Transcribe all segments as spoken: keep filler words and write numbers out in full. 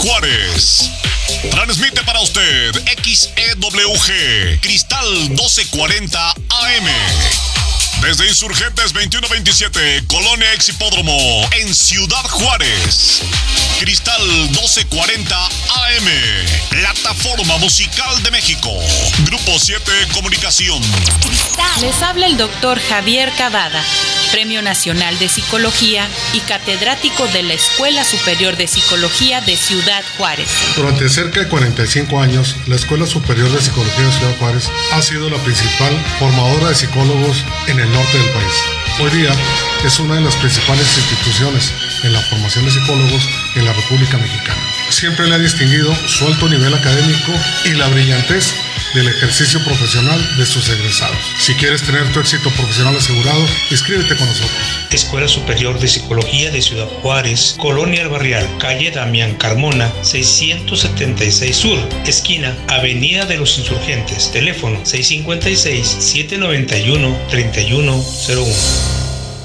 Juárez. Transmite para usted X E W G, Cristal doce cuarenta A M. Desde Insurgentes veintiuno veintisiete, Colonia Ex Hipódromo, en Ciudad Juárez. Cristal doce cuarenta A M, Plataforma Musical de México. Grupo siete Comunicación. Les habla el doctor Javier Cavada, Premio Nacional de Psicología y catedrático de la Escuela Superior de Psicología de Ciudad Juárez. Durante cerca de cuarenta y cinco años, la Escuela Superior de Psicología de Ciudad Juárez ha sido la principal formadora de psicólogos en el norte del país. Hoy día es una de las principales instituciones en la formación de psicólogos en la República Mexicana. Siempre le ha distinguido su alto nivel académico y la brillantez del ejercicio profesional de sus egresados. Si quieres tener tu éxito profesional asegurado, inscríbete con nosotros. Escuela Superior de Psicología de Ciudad Juárez, Colonia El Barrial, calle Damián Carmona, seiscientos setenta y seis Sur, esquina Avenida de los Insurgentes, teléfono seis cinco seis, siete nueve uno, tres uno cero uno.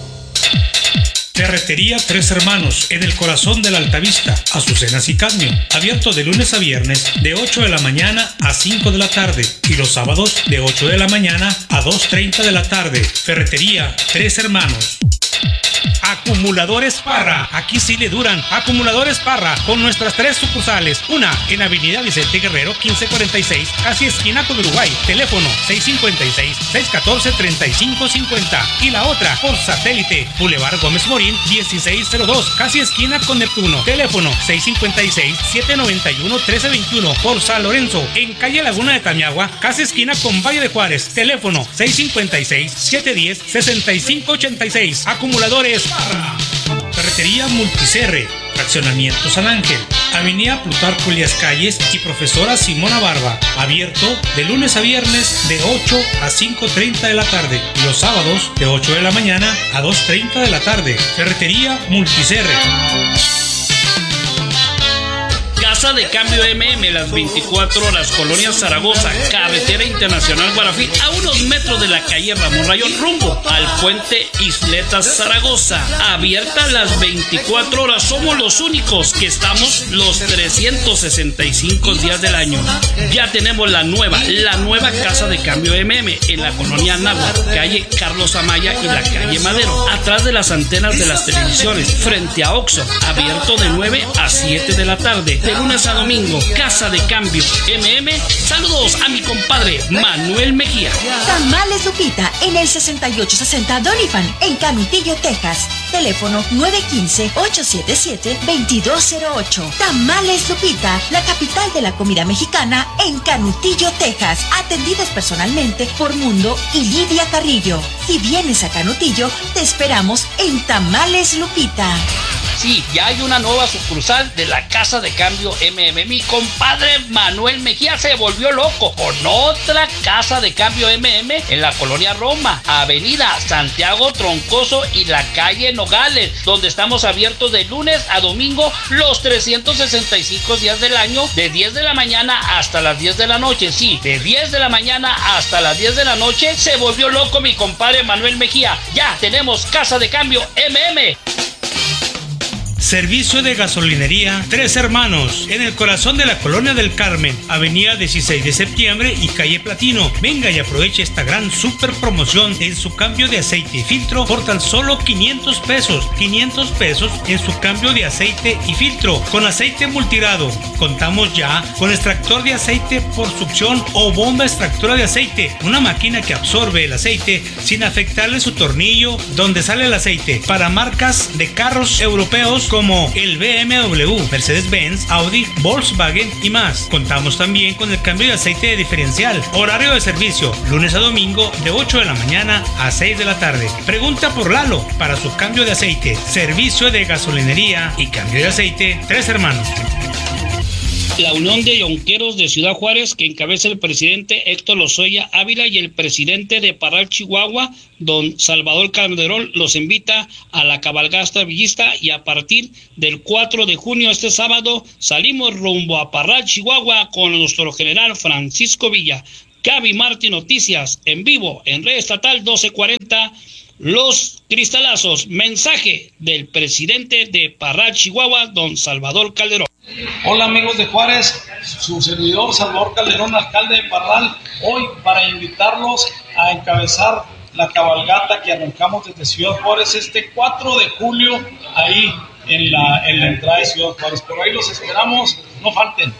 Ferretería Tres Hermanos, en el corazón de la Altavista, Azucenas y Cadmio, abierto de lunes a viernes de ocho de la mañana a cinco de la tarde y los sábados de ocho de la mañana a dos treinta de la tarde. Ferretería Tres Hermanos. Acumuladores Parra, aquí sí le duran. Acumuladores Parra, con nuestras tres sucursales. Una en Avenida Vicente Guerrero quince cuarenta y seis, casi esquina con Uruguay. Teléfono seis cinco seis, seis uno cuatro, tres cinco cinco cero. Y la otra por satélite, Boulevard Gómez Morín dieciséis cero dos, casi esquina con Neptuno. Teléfono seis cinco seis, siete nueve uno, uno tres dos uno. Por San Lorenzo, en calle Laguna de Tamiagua, casi esquina con Valle de Juárez. Teléfono seis cinco seis, siete uno cero, seis cinco ocho seis. Acumuladores Parra. Ferretería Multicerre, Fraccionamiento San Ángel, Avenida Plutarco Elías Calles y Profesora Simona Barba, abierto de lunes a viernes de ocho a cinco treinta de la tarde y los sábados de ocho de la mañana a dos treinta de la tarde. Ferretería Multicerre. Casa de Cambio M M, las veinticuatro horas, Colonia Zaragoza, Carretera Internacional Guarafí, a unos metros de la calle Ramón Rayón, rumbo al puente Isletas Zaragoza. Abierta las veinticuatro horas, somos los únicos que estamos los trescientos sesenta y cinco días del año. Ya tenemos la nueva, la nueva Casa de Cambio M M en la colonia Náhuatl, calle Carlos Amaya y la calle Madero, atrás de las antenas de las televisiones, frente a Oxxo, abierto de nueve a siete de la tarde. De lunes a domingo, Casa de Cambio M M. Saludos a mi compadre Manuel Mejía. Tamales Lupita en el sesenta y ocho sesenta Doniphan en Canutillo, Texas. Teléfono nueve uno cinco, ocho siete siete, dos dos cero ocho. Tamales Lupita, la capital de la comida mexicana en Canutillo, Texas. Atendidos personalmente por Mundo y Lidia Carrillo. Si vienes a Canutillo, te esperamos en Tamales Lupita. Sí, ya hay una nueva sucursal de la Casa de Cambio M M. Mi compadre Manuel Mejía se volvió loco con otra Casa de Cambio M M en la colonia Roma, Avenida Santiago Troncoso y la calle Nogales, donde estamos abiertos de lunes a domingo los trescientos sesenta y cinco días del año, de diez de la mañana hasta las diez de la noche. Sí, de diez de la mañana hasta las diez de la noche. Se volvió loco mi compadre Manuel Mejía. Ya tenemos Casa de Cambio M M. Servicio de gasolinería Tres Hermanos, en el corazón de la Colonia del Carmen, Avenida dieciséis de septiembre y calle Platino. Venga y aproveche esta gran super promoción en su cambio de aceite y filtro por tan solo quinientos pesos. quinientos pesos en su cambio de aceite y filtro con aceite multirado. Contamos ya con extractor de aceite por succión o bomba extractora de aceite, una máquina que absorbe el aceite sin afectarle su tornillo donde sale el aceite, para marcas de carros europeos como el B M W, Mercedes-Benz, Audi, Volkswagen y más. Contamos también con el cambio de aceite de diferencial. Horario de servicio, lunes a domingo de ocho de la mañana a seis de la tarde. Pregunta por Lalo para su cambio de aceite. Servicio de gasolinería y cambio de aceite Tres Hermanos. La Unión de Yonqueros de Ciudad Juárez, que encabeza el presidente Héctor Lozoya Ávila, y el presidente de Parral, Chihuahua, don Salvador Calderón, los invita a la cabalgata villista, y a partir del cuatro de junio, este sábado, salimos rumbo a Parral, Chihuahua, con nuestro general Francisco Villa. Gaby Martí Noticias, en vivo, en Red Estatal doce cuarenta, Los Cristalazos. Mensaje del presidente de Parral, Chihuahua, don Salvador Calderón. Hola amigos de Juárez, su servidor Salvador Calderón, alcalde de Parral, hoy para invitarlos a encabezar la cabalgata que arrancamos desde Ciudad Juárez este cuatro de julio, ahí en la, en la entrada de Ciudad Juárez. Por ahí los esperamos, no falten.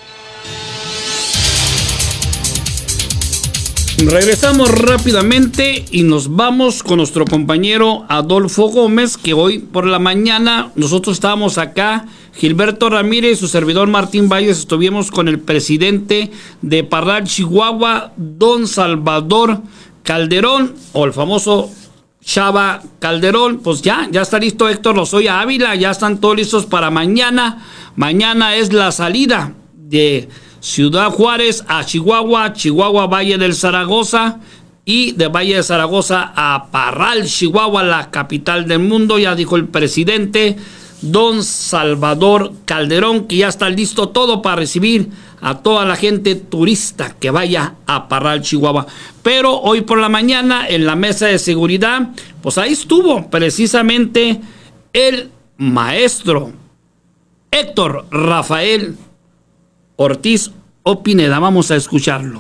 Regresamos rápidamente y nos vamos con nuestro compañero Adolfo Gómez, que hoy por la mañana nosotros estábamos acá, Gilberto Ramírez y su servidor Martín Valles, estuvimos con el presidente de Parral, Chihuahua, don Salvador Calderón, o el famoso Chava Calderón. Pues ya, ya está listo Héctor Lozoya Ávila, ya están todos listos para mañana. Mañana es la salida de Ciudad Juárez a Chihuahua, Chihuahua, Valle del Zaragoza, y de Valle de Zaragoza a Parral, Chihuahua, la capital del mundo. Ya dijo el presidente don Salvador Calderón que ya está listo todo para recibir a toda la gente turista que vaya a Parral, Chihuahua. Pero hoy por la mañana en la mesa de seguridad, pues ahí estuvo precisamente el maestro Héctor Rafael Ortiz Opineda. Vamos a escucharlo.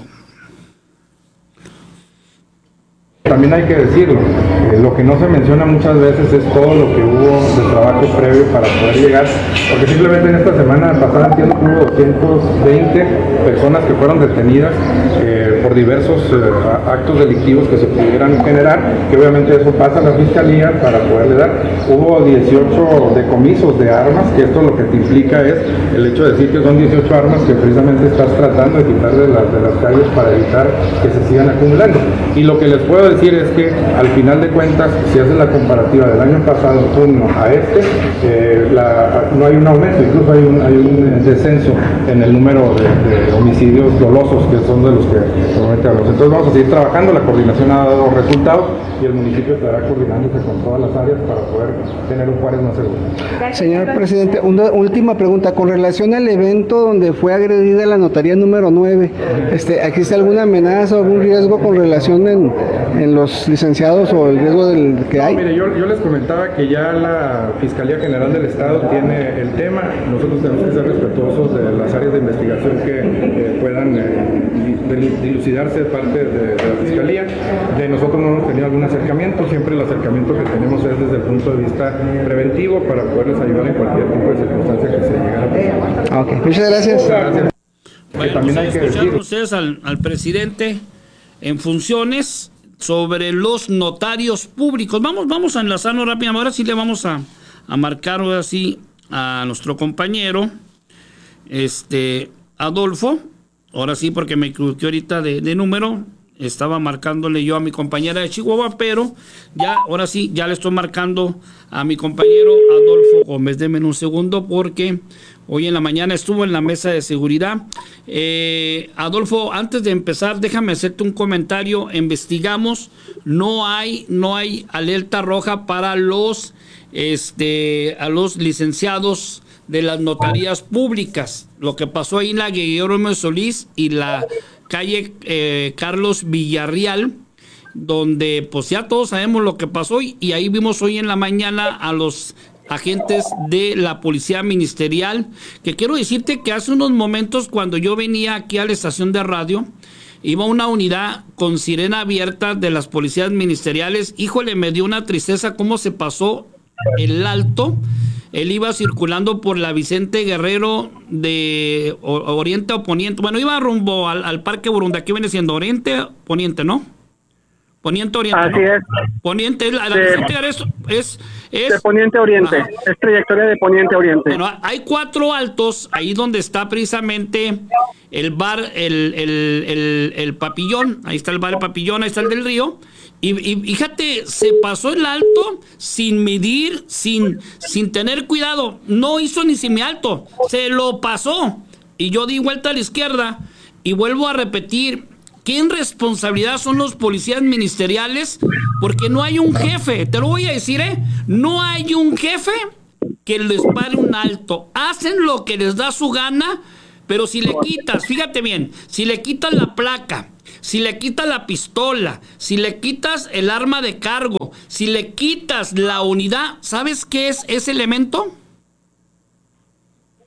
También hay que decirlo, eh, lo que no se menciona muchas veces es todo lo que hubo de trabajo previo para poder llegar, porque simplemente en esta semana pasada entiendo que hubo doscientas veinte personas que fueron detenidas eh, por diversos eh, actos delictivos que se pudieran generar, que obviamente eso pasa a la fiscalía para poderle dar. Hubo dieciocho decomisos de armas, que esto lo que te implica es el hecho de decir que son dieciocho armas que precisamente estás tratando de quitar de, la, de las calles para evitar que se sigan acumulando. Y lo que les puedo decir es que al final de cuentas, si haces la comparativa del año pasado, junio, a este, eh, la, no hay un aumento, incluso hay un, hay un descenso en el número de, de homicidios dolosos, que son de los que normalmente hablamos. Entonces vamos a seguir trabajando, la coordinación ha dado resultados y el municipio estará coordinándose con todas las áreas para poder tener un Juárez más seguro. Señor presidente, una última pregunta, con relación al evento donde fue agredida la notaría número nueve, este, ¿existe alguna amenaza o algún riesgo con relación en, en los licenciados o el riesgo del que hay? No, mire, yo, yo les comentaba que ya la Fiscalía General del Estado tiene el tema. Nosotros tenemos que ser respetuosos de las áreas de investigación que eh, puedan eh, dilucidarse de parte de, de la Fiscalía. De nosotros no hemos tenido algún acercamiento, siempre el acercamiento que tenemos es desde el punto de vista preventivo para poderles ayudar en cualquier tipo de circunstancia que se llegara a presentar. Ok, muchas gracias. Muchas gracias. Bueno, también hay que escucharon decir ustedes al, al presidente en funciones sobre los notarios públicos. Vamos, vamos a enlazarnos rápidamente. Ahora sí le vamos a, a marcar ahora sí a nuestro compañero este Adolfo. Ahora sí, porque me equivoqué ahorita de, de número. Estaba marcándole yo a mi compañera de Chihuahua, pero ya, ahora sí, ya le estoy marcando a mi compañero Adolfo Gómez. Denme un segundo porque hoy en la mañana estuvo en la mesa de seguridad. Eh, Adolfo, antes de empezar, déjame hacerte un comentario. Investigamos, no hay, no hay alerta roja para los, este, a los licenciados de las notarías públicas. Lo que pasó ahí en la Guillermo Solís y la calle eh, Carlos Villarreal, donde pues ya todos sabemos lo que pasó, y, y ahí vimos hoy en la mañana a los agentes de la policía ministerial, que quiero decirte que hace unos momentos cuando yo venía aquí a la estación de radio, iba una unidad con sirena abierta de las policías ministeriales. Híjole, me dio una tristeza cómo se pasó el alto. Él iba circulando por la Vicente Guerrero de Oriente o Poniente. Bueno, iba rumbo al, al Parque Burunda. Aquí viene siendo Oriente, Poniente, ¿no? Poniente, Oriente, Así ¿no? es. Poniente, la, la de, Vicente Guerrero es, es, es... De Poniente a Oriente. Ajá. Es trayectoria de Poniente a Oriente. Bueno, hay cuatro altos ahí donde está precisamente el bar, el, el, el, el Papillón. Ahí está el bar El Papillón, ahí está el del Río. Y, y fíjate, se pasó el alto sin medir, sin, sin tener cuidado. No hizo ni semi alto, se lo pasó. Y yo di vuelta a la izquierda y vuelvo a repetir, ¿qué irresponsabilidad son los policías ministeriales? Porque no hay un jefe, te lo voy a decir, ¿eh? No hay un jefe que les pare un alto. Hacen lo que les da su gana, pero si le quitas, fíjate bien, si le quitas la placa, si le quitas la pistola, si le quitas el arma de cargo, si le quitas la unidad, ¿sabes qué es ese elemento?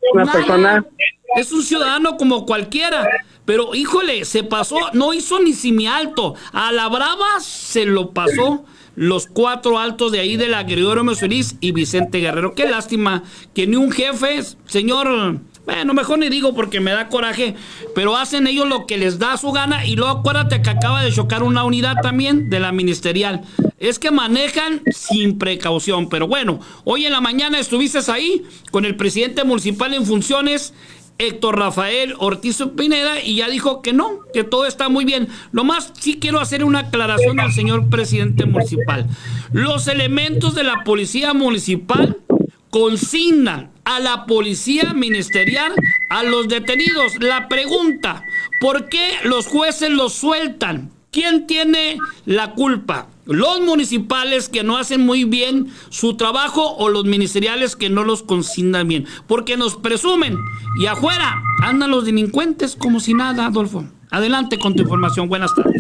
una Nada. persona... Es un ciudadano como cualquiera, pero híjole, se pasó, no hizo ni simi alto. A la brava se lo pasó los cuatro altos de ahí de la Gregorio Mesolís y Vicente Guerrero. Qué lástima que ni un jefe, señor, bueno, mejor ni digo porque me da coraje, pero hacen ellos lo que les da su gana y luego acuérdate que acaba de chocar una unidad también de la ministerial. Es que manejan sin precaución, pero bueno, hoy en la mañana estuviste ahí con el presidente municipal en funciones, Héctor Rafael Ortiz Pineda, y ya dijo que no, que todo está muy bien. Lo más sí quiero hacer una aclaración al señor presidente municipal. Los elementos de la policía municipal consignan a la policía ministerial a los detenidos. La pregunta, ¿por qué los jueces los sueltan? ¿Quién tiene la culpa? ¿Los municipales que no hacen muy bien su trabajo o los ministeriales que no los consignan bien? Porque nos presumen y afuera andan los delincuentes como si nada, Adolfo. Adelante con tu información. Buenas tardes.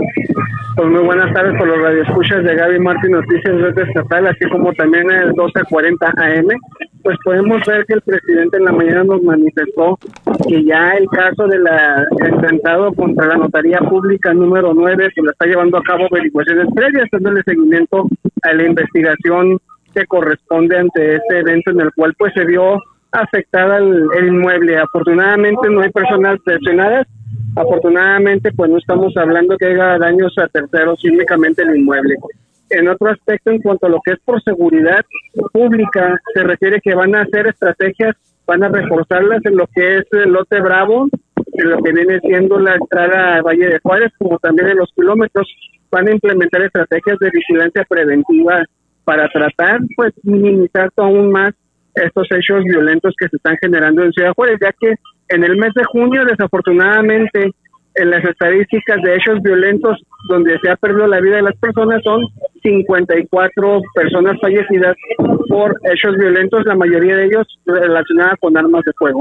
Pues muy buenas tardes por los radioescuchas de Gaby Martín Noticias Red Estatal, así como también el doce cuarenta A M. Pues podemos ver que el presidente en la mañana nos manifestó que ya el caso de la atentado contra la notaría pública número nueve se le está llevando a cabo averiguaciones previas, dándole seguimiento a la investigación que corresponde ante este evento en el cual pues se vio afectada el, el inmueble. Afortunadamente no hay personas lesionadas. Afortunadamente, pues no estamos hablando que haya daños a terceros, únicamente el inmueble. En otro aspecto, en cuanto a lo que es por seguridad pública, se refiere que van a hacer estrategias, van a reforzarlas en lo que es el lote Bravo, en lo que viene siendo la entrada a Valle de Juárez, como también en los kilómetros, van a implementar estrategias de vigilancia preventiva para tratar, pues, minimizar aún más estos hechos violentos que se están generando en Ciudad Juárez, ya que en el mes de junio, desafortunadamente, en las estadísticas de hechos violentos donde se ha perdido la vida de las personas son cincuenta y cuatro personas fallecidas por hechos violentos, la mayoría de ellos relacionadas con armas de fuego.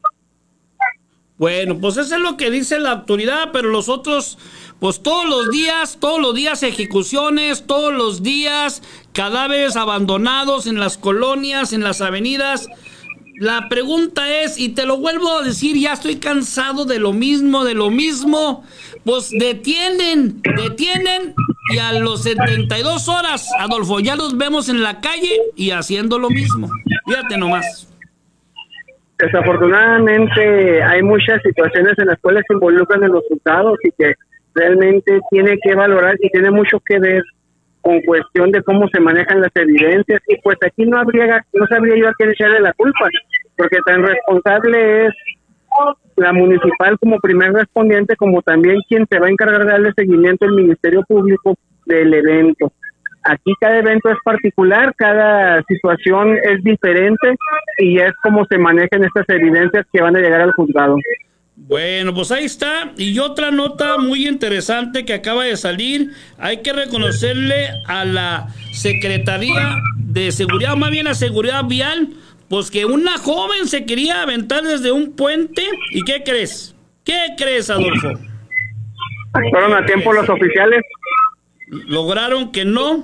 Bueno, pues eso es lo que dice la autoridad, pero los otros, pues todos los días, todos los días ejecuciones, todos los días cadáveres abandonados en las colonias, en las avenidas. La pregunta es, y te lo vuelvo a decir, ya estoy cansado de lo mismo, de lo mismo, pues detienen, detienen, y a los setenta y dos horas, Adolfo, ya los vemos en la calle y haciendo lo mismo. Fíjate nomás. Desafortunadamente hay muchas situaciones en las cuales se involucran en los juzgados y que realmente tiene que valorar y tiene mucho que ver con cuestión de cómo se manejan las evidencias, y pues aquí no habría, no sabría yo a quién echarle la culpa, porque tan responsable es la municipal como primer respondiente, como también quien se va a encargar de darle seguimiento al Ministerio Público del evento. Aquí cada evento es particular, cada situación es diferente y es como se manejan estas evidencias que van a llegar al juzgado. Bueno, pues ahí está. Y otra nota muy interesante que acaba de salir. Hay que reconocerle a la Secretaría de Seguridad, más bien a Seguridad Vial, pues que una joven se quería aventar desde un puente. ¿Y qué crees? ¿Qué crees, Adolfo? ¿Actuaron a tiempo los oficiales? Lograron que no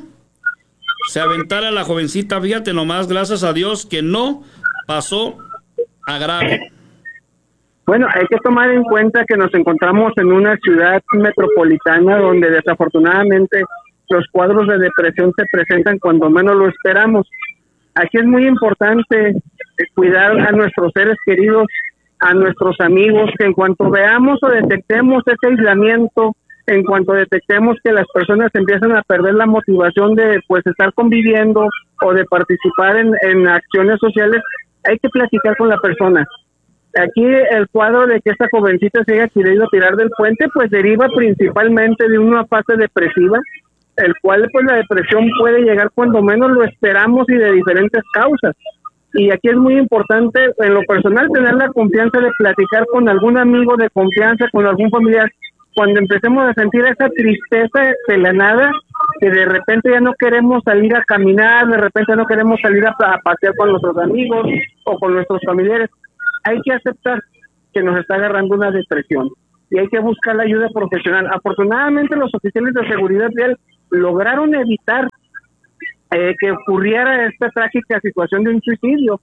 se aventara la jovencita. Fíjate nomás, gracias a Dios que no pasó a grave. Bueno, hay que tomar en cuenta que nos encontramos en una ciudad metropolitana donde desafortunadamente los cuadros de depresión se presentan cuando menos lo esperamos. Aquí es muy importante cuidar a nuestros seres queridos, a nuestros amigos, que en cuanto veamos o detectemos ese aislamiento, en cuanto detectemos que las personas empiezan a perder la motivación de pues estar conviviendo o de participar en, en acciones sociales, hay que platicar con la persona. Aquí el cuadro de que esta jovencita se haya querido tirar del puente pues deriva principalmente de una fase depresiva, el cual pues la depresión puede llegar cuando menos lo esperamos y de diferentes causas. Y aquí es muy importante en lo personal tener la confianza de platicar con algún amigo de confianza, con algún familiar, cuando empecemos a sentir esa tristeza de la nada, que de repente ya no queremos salir a caminar, de repente no queremos salir a, a pasear con nuestros amigos o con nuestros familiares. Hay que aceptar que nos está agarrando una depresión y hay que buscar la ayuda profesional. Afortunadamente los oficiales de seguridad vial lograron evitar eh, que ocurriera esta trágica situación de un suicidio,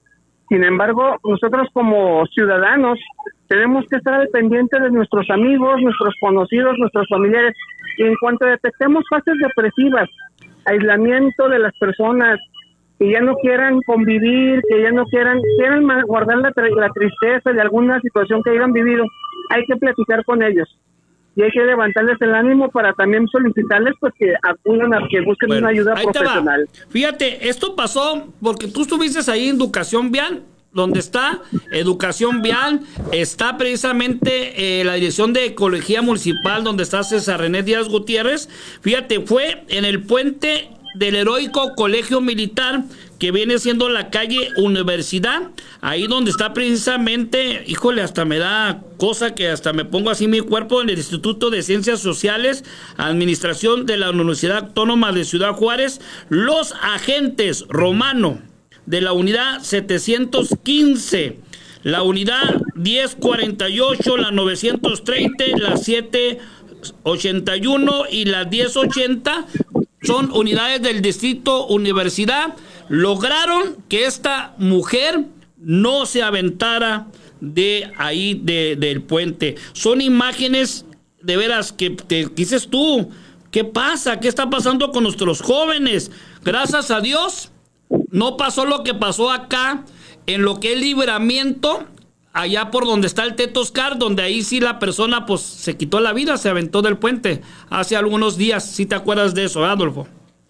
Sin embargo, nosotros como ciudadanos tenemos que estar al pendiente de nuestros amigos, nuestros conocidos, nuestros familiares, y en cuanto detectemos fases depresivas, aislamiento de las personas, que ya no quieran convivir, que ya no quieran, quieran guardar la, la tristeza de alguna situación que hayan vivido, hay que platicar con ellos. Y hay que levantarles el ánimo para también solicitarles pues que acudan a que busquen bueno, una ayuda profesional. Fíjate, esto pasó porque tú estuviste ahí en Educación Vial, donde está Educación Vial, está precisamente eh, la Dirección de Ecología Municipal, donde está César René Díaz Gutiérrez. Fíjate, fue en el puente del heroico Colegio Militar, que viene siendo la calle Universidad, ahí donde está precisamente, híjole, hasta me da cosa que hasta me pongo así mi cuerpo, en el Instituto de Ciencias Sociales, Administración de la Universidad Autónoma de Ciudad Juárez, los agentes Romano de la unidad setecientos quince, la unidad diez cuarenta y ocho, la novecientos treinta, la siete ochenta y uno y la diez ochenta, son unidades del distrito Universidad, lograron que esta mujer no se aventara de ahí, de, del puente. Son imágenes de veras que te dices tú, ¿qué pasa? ¿Qué está pasando con nuestros jóvenes? Gracias a Dios, no pasó lo que pasó acá, en lo que es Libramiento, allá por donde está el Teto Oscar, donde ahí sí la persona pues se quitó la vida, se aventó del puente hace algunos días. ¿Sí te acuerdas de eso, Adolfo?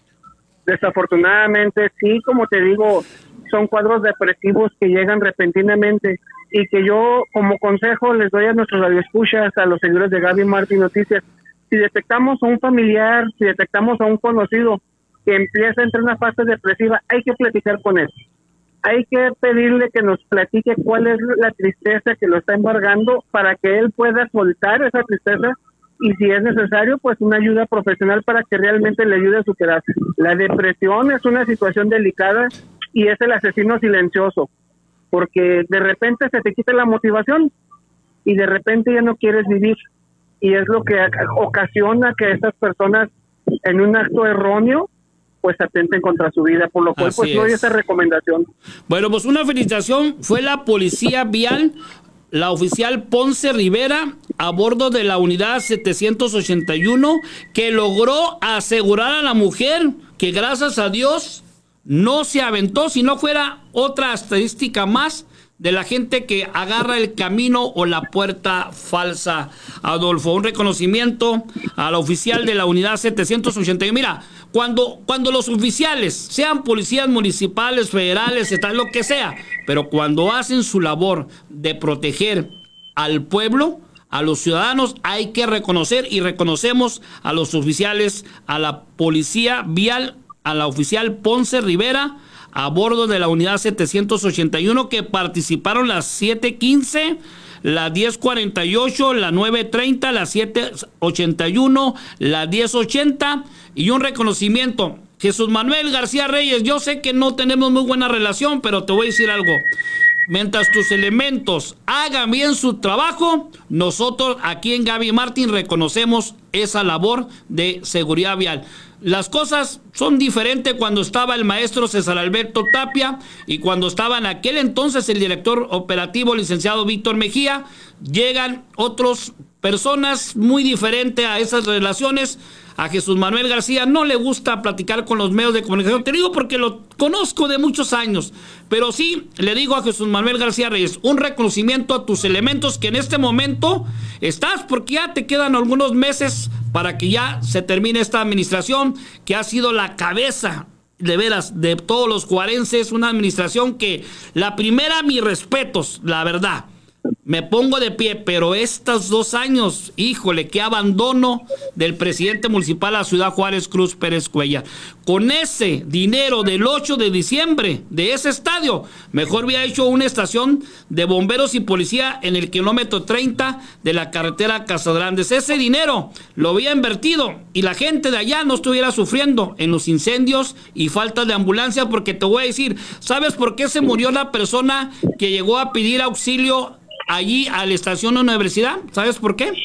Desafortunadamente sí, como te digo, son cuadros depresivos que llegan repentinamente y que yo como consejo les doy a nuestros radioescuchas, a los seguidores de Gaby Martín Noticias, si detectamos a un familiar, si detectamos a un conocido que empieza a entrar en una fase depresiva, hay que platicar con él. Hay que pedirle que nos platique cuál es la tristeza que lo está embargando para que él pueda soltar esa tristeza y si es necesario, pues una ayuda profesional para que realmente le ayude a superarse. La depresión es una situación delicada y es el asesino silencioso, porque de repente se te quita la motivación y de repente ya no quieres vivir y es lo que ocasiona que estas personas en un acto erróneo pues atenten contra su vida, por lo cual Así pues doy esa recomendación. Bueno, pues una felicitación, fue la Policía Vial, la oficial Ponce Rivera, a bordo de la unidad setecientos ochenta y uno, que logró asegurar a la mujer que gracias a Dios no se aventó, si no fuera otra estadística más de la gente que agarra el camino o la puerta falsa. Adolfo, un reconocimiento a la oficial de la unidad setecientos ochenta y uno. Mira, cuando, cuando los oficiales, sean policías municipales, federales, estatal, lo que sea, pero cuando hacen su labor de proteger al pueblo, a los ciudadanos, hay que reconocer y reconocemos a los oficiales, a la Policía Vial, a la oficial Ponce Rivera, a bordo de la unidad setecientos ochenta y uno, que participaron las siete quince, la diez cuarenta y ocho, la nueve treinta, la siete ochenta y uno, la diez ochenta, y un reconocimiento. Jesús Manuel García Reyes, yo sé que no tenemos muy buena relación, pero te voy a decir algo. Mientras tus elementos hagan bien su trabajo, nosotros aquí en Gaby Martín reconocemos esa labor de seguridad vial. Las cosas son diferentes cuando estaba el maestro César Alberto Tapia y cuando estaba en aquel entonces el director operativo licenciado Víctor Mejía. Llegan otras personas muy diferentes a esas relaciones. A Jesús Manuel García no le gusta platicar con los medios de comunicación, te digo porque lo conozco de muchos años, pero sí le digo a Jesús Manuel García Reyes, un reconocimiento a tus elementos que en este momento estás, porque ya te quedan algunos meses para que ya se termine esta administración, que ha sido la cabeza de veras de todos los juarenses, una administración que la primera, mis respetos, la verdad, me pongo de pie, pero estos dos años, híjole, qué abandono del presidente municipal a Ciudad Juárez, Cruz Pérez Cuellar. Con ese dinero del ocho de diciembre de ese estadio, mejor hubiera hecho una estación de bomberos y policía en el kilómetro treinta de la carretera Casagrandes. Ese dinero lo había invertido y la gente de allá no estuviera sufriendo en los incendios y falta de ambulancia, porque te voy a decir, ¿sabes por qué se murió la persona que llegó a pedir auxilio allí a la estación de la universidad? ¿Sabes por qué?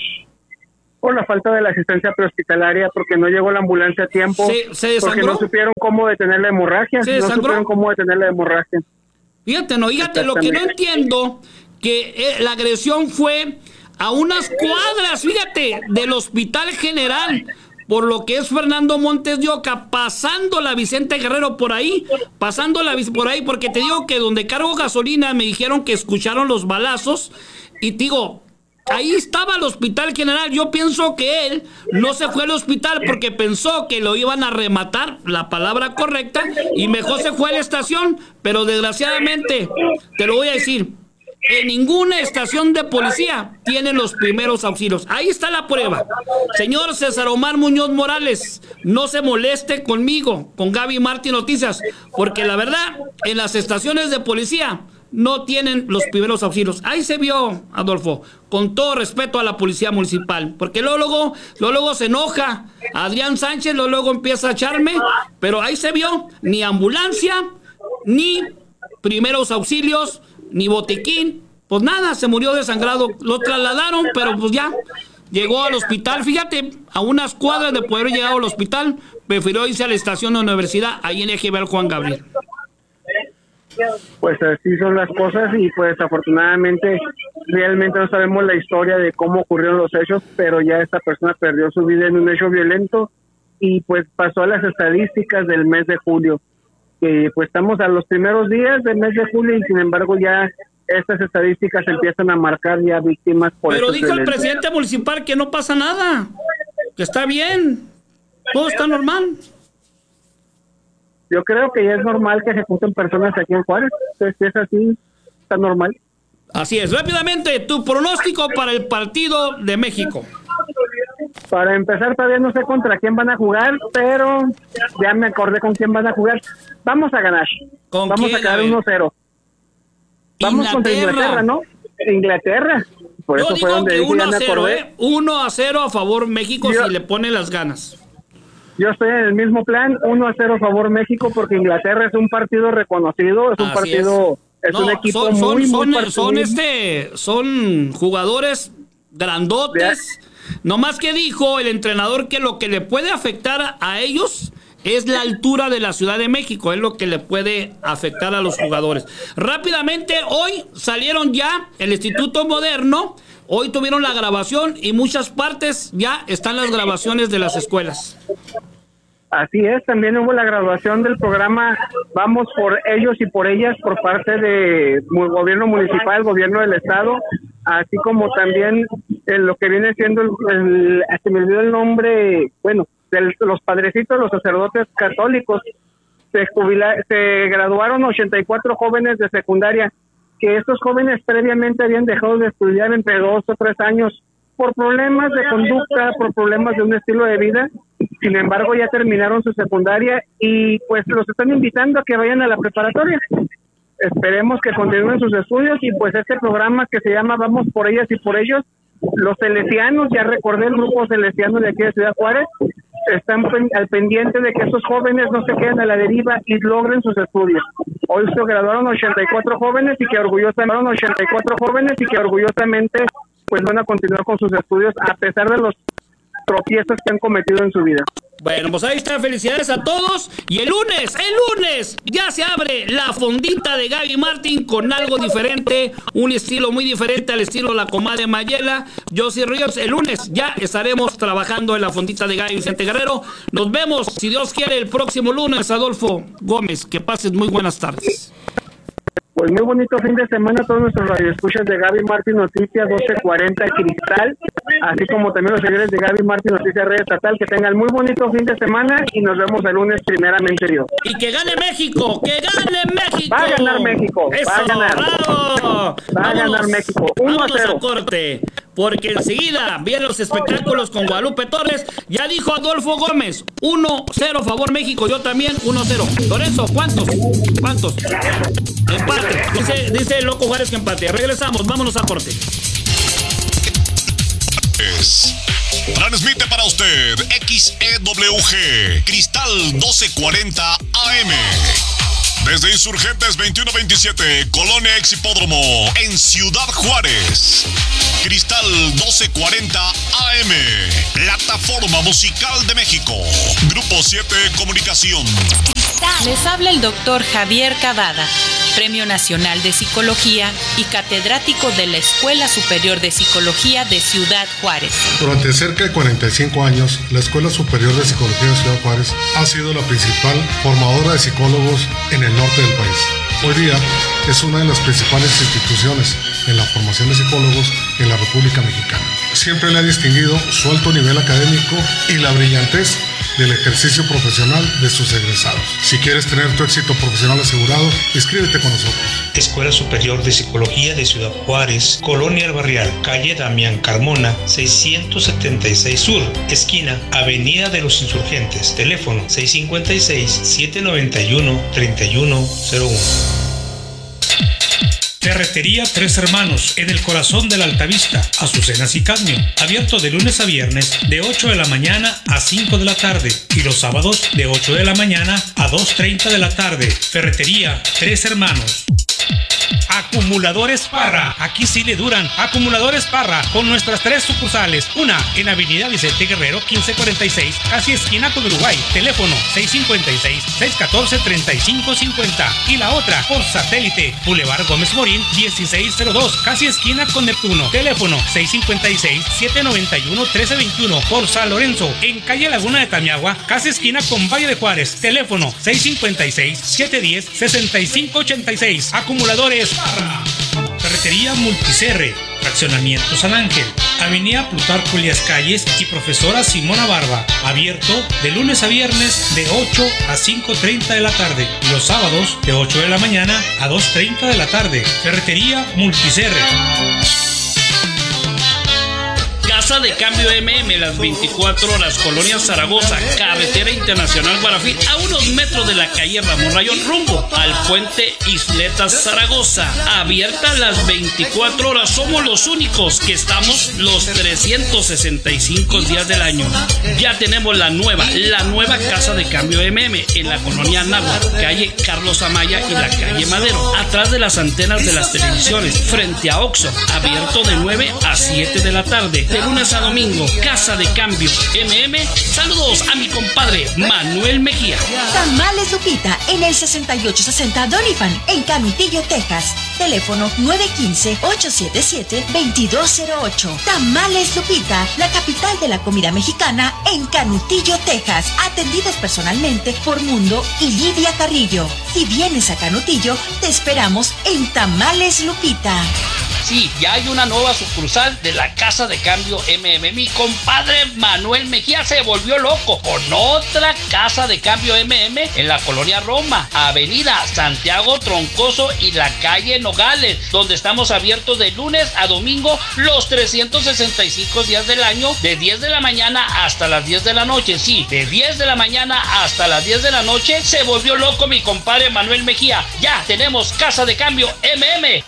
Por la falta de la asistencia prehospitalaria, porque no llegó la ambulancia a tiempo, se, se desangró, porque no supieron cómo detener la hemorragia, se no supieron cómo detener la hemorragia. Fíjate, no, fíjate, lo que no entiendo, que eh, la agresión fue a unas cuadras, fíjate, del Hospital General, por lo que es Fernando Montes de Oca, pasando la Vicente Guerrero por ahí, pasando la por ahí, porque te digo que donde cargo gasolina me dijeron que escucharon los balazos, y te digo, ahí estaba el Hospital General. Yo pienso que él no se fue al hospital porque pensó que lo iban a rematar, la palabra correcta, y mejor se fue a la estación, pero desgraciadamente, te lo voy a decir, en ninguna estación de policía tienen los primeros auxilios. Ahí está la prueba. Señor César Omar Muñoz Morales, no se moleste conmigo, con Gaby Martín Noticias, porque la verdad, en las estaciones de policía no tienen los primeros auxilios. Ahí se vio, Adolfo, con todo respeto a la policía municipal, porque luego, luego, luego se enoja Adrián Sánchez, luego, luego empieza a echarme, pero ahí se vio, ni ambulancia, ni primeros auxilios, ni botiquín, pues nada, se murió desangrado. Lo trasladaron, pero pues ya llegó al hospital. Fíjate, a unas cuadras de poder llegar al hospital, prefirió irse a la estación de la universidad, ahí en Eje Juan Gabriel. Pues así son las cosas, y pues afortunadamente realmente no sabemos la historia de cómo ocurrieron los hechos, pero ya esta persona perdió su vida en un hecho violento, y pues pasó a las estadísticas del mes de julio, que pues estamos a los primeros días del mes de julio, y sin embargo ya estas estadísticas empiezan a marcar ya víctimas por Pero estos dijo el violentos. presidente municipal que no pasa nada, que está bien, todo está normal. Yo creo que ya es normal que ejecuten personas aquí en Juárez. Entonces, si es así, está normal. Así es. Rápidamente, tu pronóstico para el partido de México. Para empezar, todavía no sé contra quién van a jugar, pero ya me acordé con quién van a jugar. Vamos a ganar. ¿Con Vamos quién? a quedar A ver. uno cero. Vamos contra Inglaterra, ¿no? Inglaterra. Por Yo eso fue digo donde que dije, uno ya a me cero, acordé. ¿eh? uno a cero a favor México Yo- si le pone las ganas. Yo estoy en el mismo plan, uno a cero a favor México, porque Inglaterra es un partido reconocido, es un Así partido, es, No, un equipo son, son, muy, son, muy son, partido. este, son jugadores grandotes. No más que dijo el entrenador que lo que le puede afectar a ellos es la altura de la Ciudad de México, es lo que le puede afectar a los jugadores. Rápidamente, hoy salieron ya el Instituto Moderno, hoy tuvieron la grabación y muchas partes ya están las grabaciones de las escuelas. Así es, también hubo la graduación del programa Vamos por ellos y por ellas por parte de mu- gobierno municipal, gobierno del estado, así como también en lo que viene siendo el, el- se me olvidó el nombre, bueno, de los padrecitos, los sacerdotes católicos. Se jubila, se graduaron ochenta y cuatro jóvenes de secundaria, que estos jóvenes previamente habían dejado de estudiar entre dos o tres años por problemas de conducta, por problemas de un estilo de vida. Sin embargo, ya terminaron su secundaria y pues los están invitando a que vayan a la preparatoria. Esperemos que continúen sus estudios, y pues este programa que se llama Vamos por ellas y por ellos, los salesianos, ya recordé el grupo salesiano de aquí de Ciudad Juárez, están pen- al pendiente de que esos jóvenes no se queden a la deriva y logren sus estudios. Hoy se graduaron ochenta y cuatro jóvenes y que orgullosamente ochenta y cuatro jóvenes y que orgullosamente pues van a continuar con sus estudios a pesar de los tropiezos que han cometido en su vida. Bueno, pues ahí está, felicidades a todos. Y el lunes, el lunes, ya se abre la fondita de Gaby Martín con algo diferente, un estilo muy diferente al estilo de la comadre Mayela, Josie Ríos. El lunes ya estaremos trabajando en la fondita de Gaby Vicente Guerrero. Nos vemos, si Dios quiere, el próximo lunes. Adolfo Gómez, que pases muy buenas tardes. Pues muy bonito fin de semana a todos nuestros radioescuchas de Gaby Martín Noticias doce cuarenta Cristal, así como también los seguidores de Gaby Martín Noticias Red Estatal. Que tengan muy bonito fin de semana y nos vemos el lunes, primeramente Dios. Y que gane México, que gane México. Va a ganar México, Eso, va a ganar. bravo. Va a ganar México, uno a vámonos cero. a corte, porque enseguida vienen los espectáculos con Guadalupe Torres. Ya dijo Adolfo Gómez, uno cero favor México, yo también uno cero. Lorenzo, ¿cuántos? ¿Cuántos? Empate. Dice, dice el Loco Juárez que empate. Regresamos, vámonos a corte. Es- Transmite para usted X E W G Cristal doce cuarenta A M. Desde Insurgentes veintiuno veintisiete, Colonia Ex Hipódromo, en Ciudad Juárez. Cristal doce cuarenta A M, plataforma musical de México. Grupo siete Comunicación. Cristal Les habla el doctor Javier Cavada, Premio Nacional de Psicología y catedrático de la Escuela Superior de Psicología de Ciudad Juárez. Durante cerca de cuarenta y cinco años, la Escuela Superior de Psicología de Ciudad Juárez ha sido la principal formadora de psicólogos en el norte del país. Hoy día es una de las principales instituciones en la formación de psicólogos en la República Mexicana. Siempre le ha distinguido su alto nivel académico y la brillantez del ejercicio profesional de sus egresados. Si quieres tener tu éxito profesional asegurado, inscríbete con nosotros. Escuela Superior de Psicología de Ciudad Juárez, Colonia El Barrial, calle Damián Carmona, seiscientos setenta y seis Sur, esquina Avenida de los Insurgentes, teléfono seis cinco seis, siete nueve uno, tres uno cero uno. Ferretería Tres Hermanos, en el corazón de la Altavista, Azucenas y Cadmio, abierto de lunes a viernes de ocho de la mañana a cinco de la tarde y los sábados de ocho de la mañana a dos treinta de la tarde. Ferretería Tres Hermanos. Acumuladores Parra, aquí sí le duran. Acumuladores Parra, con nuestras tres sucursales. Una en Avenida Vicente Guerrero quince cuarenta y seis, casi esquina con Uruguay. Teléfono seis cinco seis, seis uno cuatro, tres cinco cinco cero. Y la otra por satélite, Boulevard Gómez Morín dieciséis cero dos, casi esquina con Neptuno. Teléfono seis cinco seis, siete nueve uno, uno tres dos uno. Por San Lorenzo, en calle Laguna de Tamiagua, casi esquina con Valle de Juárez. Teléfono seis cinco seis, siete uno cero, seis cinco ocho seis. Acumuladores Parra. Ferretería Multicerre, Fraccionamiento San Ángel, Avenida Plutarco Elías Calles y Profesora Simona Barba, abierto de lunes a viernes de ocho a cinco treinta de la tarde y los sábados de ocho de la mañana a dos treinta de la tarde. Ferretería Multicerre. Casa de Cambio M M, las veinticuatro horas, Colonia Zaragoza, Carretera Internacional Guarafil, a unos metros de la calle Ramón Rayón, rumbo al puente Isletas Zaragoza. Abierta las veinticuatro horas, somos los únicos que estamos los trescientos sesenta y cinco días del año. Ya tenemos la nueva, la nueva Casa de Cambio M M en la colonia Anáhuac, calle Carlos Amaya y la calle Madero, atrás de las antenas de las televisiones, frente a Oxxo, abierto de nueve a siete de la tarde. De lunes a domingo, Casa de Cambio M M. Saludos a mi compadre Manuel Mejía. Tamales Lupita en el sesenta y ocho sesenta Doniphan en Camitillo, Texas. Teléfono nueve uno cinco, ocho siete siete, dos dos cero ocho. Tamales Lupita, la capital de la comida mexicana en Canutillo, Texas. Atendidos personalmente por Mundo y Lidia Carrillo. Si vienes a Canutillo, te esperamos en Tamales Lupita. Sí, ya hay una nueva sucursal de la Casa de Cambio M M. Mi compadre Manuel Mejía se volvió loco con otra Casa de Cambio M M en la colonia Roma, Avenida Santiago Troncoso y la calle Nogales, donde estamos abiertos de lunes a domingo los trescientos sesenta y cinco días del año, de diez de la mañana hasta las diez de la noche. Sí, de diez de la mañana hasta las diez de la noche. Se volvió loco mi compadre Manuel Mejía. Ya tenemos Casa de Cambio M M.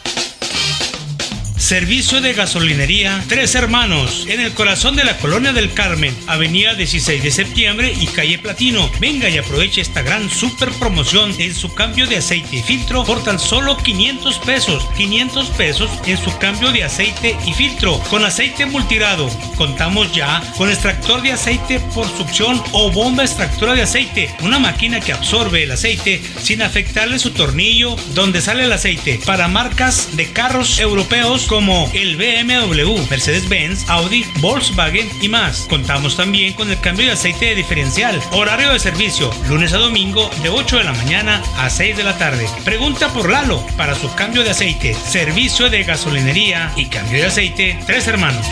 Servicio de gasolinería Tres Hermanos, en el corazón de la Colonia del Carmen, Avenida dieciséis de septiembre y calle Platino. Venga y aproveche esta gran super promoción en su cambio de aceite y filtro por tan solo quinientos pesos. quinientos pesos en su cambio de aceite y filtro con aceite multirado. Contamos ya con extractor de aceite por succión o bomba extractora de aceite, una máquina que absorbe el aceite sin afectarle su tornillo donde sale el aceite, para marcas de carros europeos como el B M W, Mercedes-Benz, Audi, Volkswagen y más. Contamos también con el cambio de aceite de diferencial. Horario de servicio, lunes a domingo de ocho de la mañana a seis de la tarde. Pregunta por Lalo para su cambio de aceite. Servicio de gasolinería y cambio de aceite Tres Hermanos.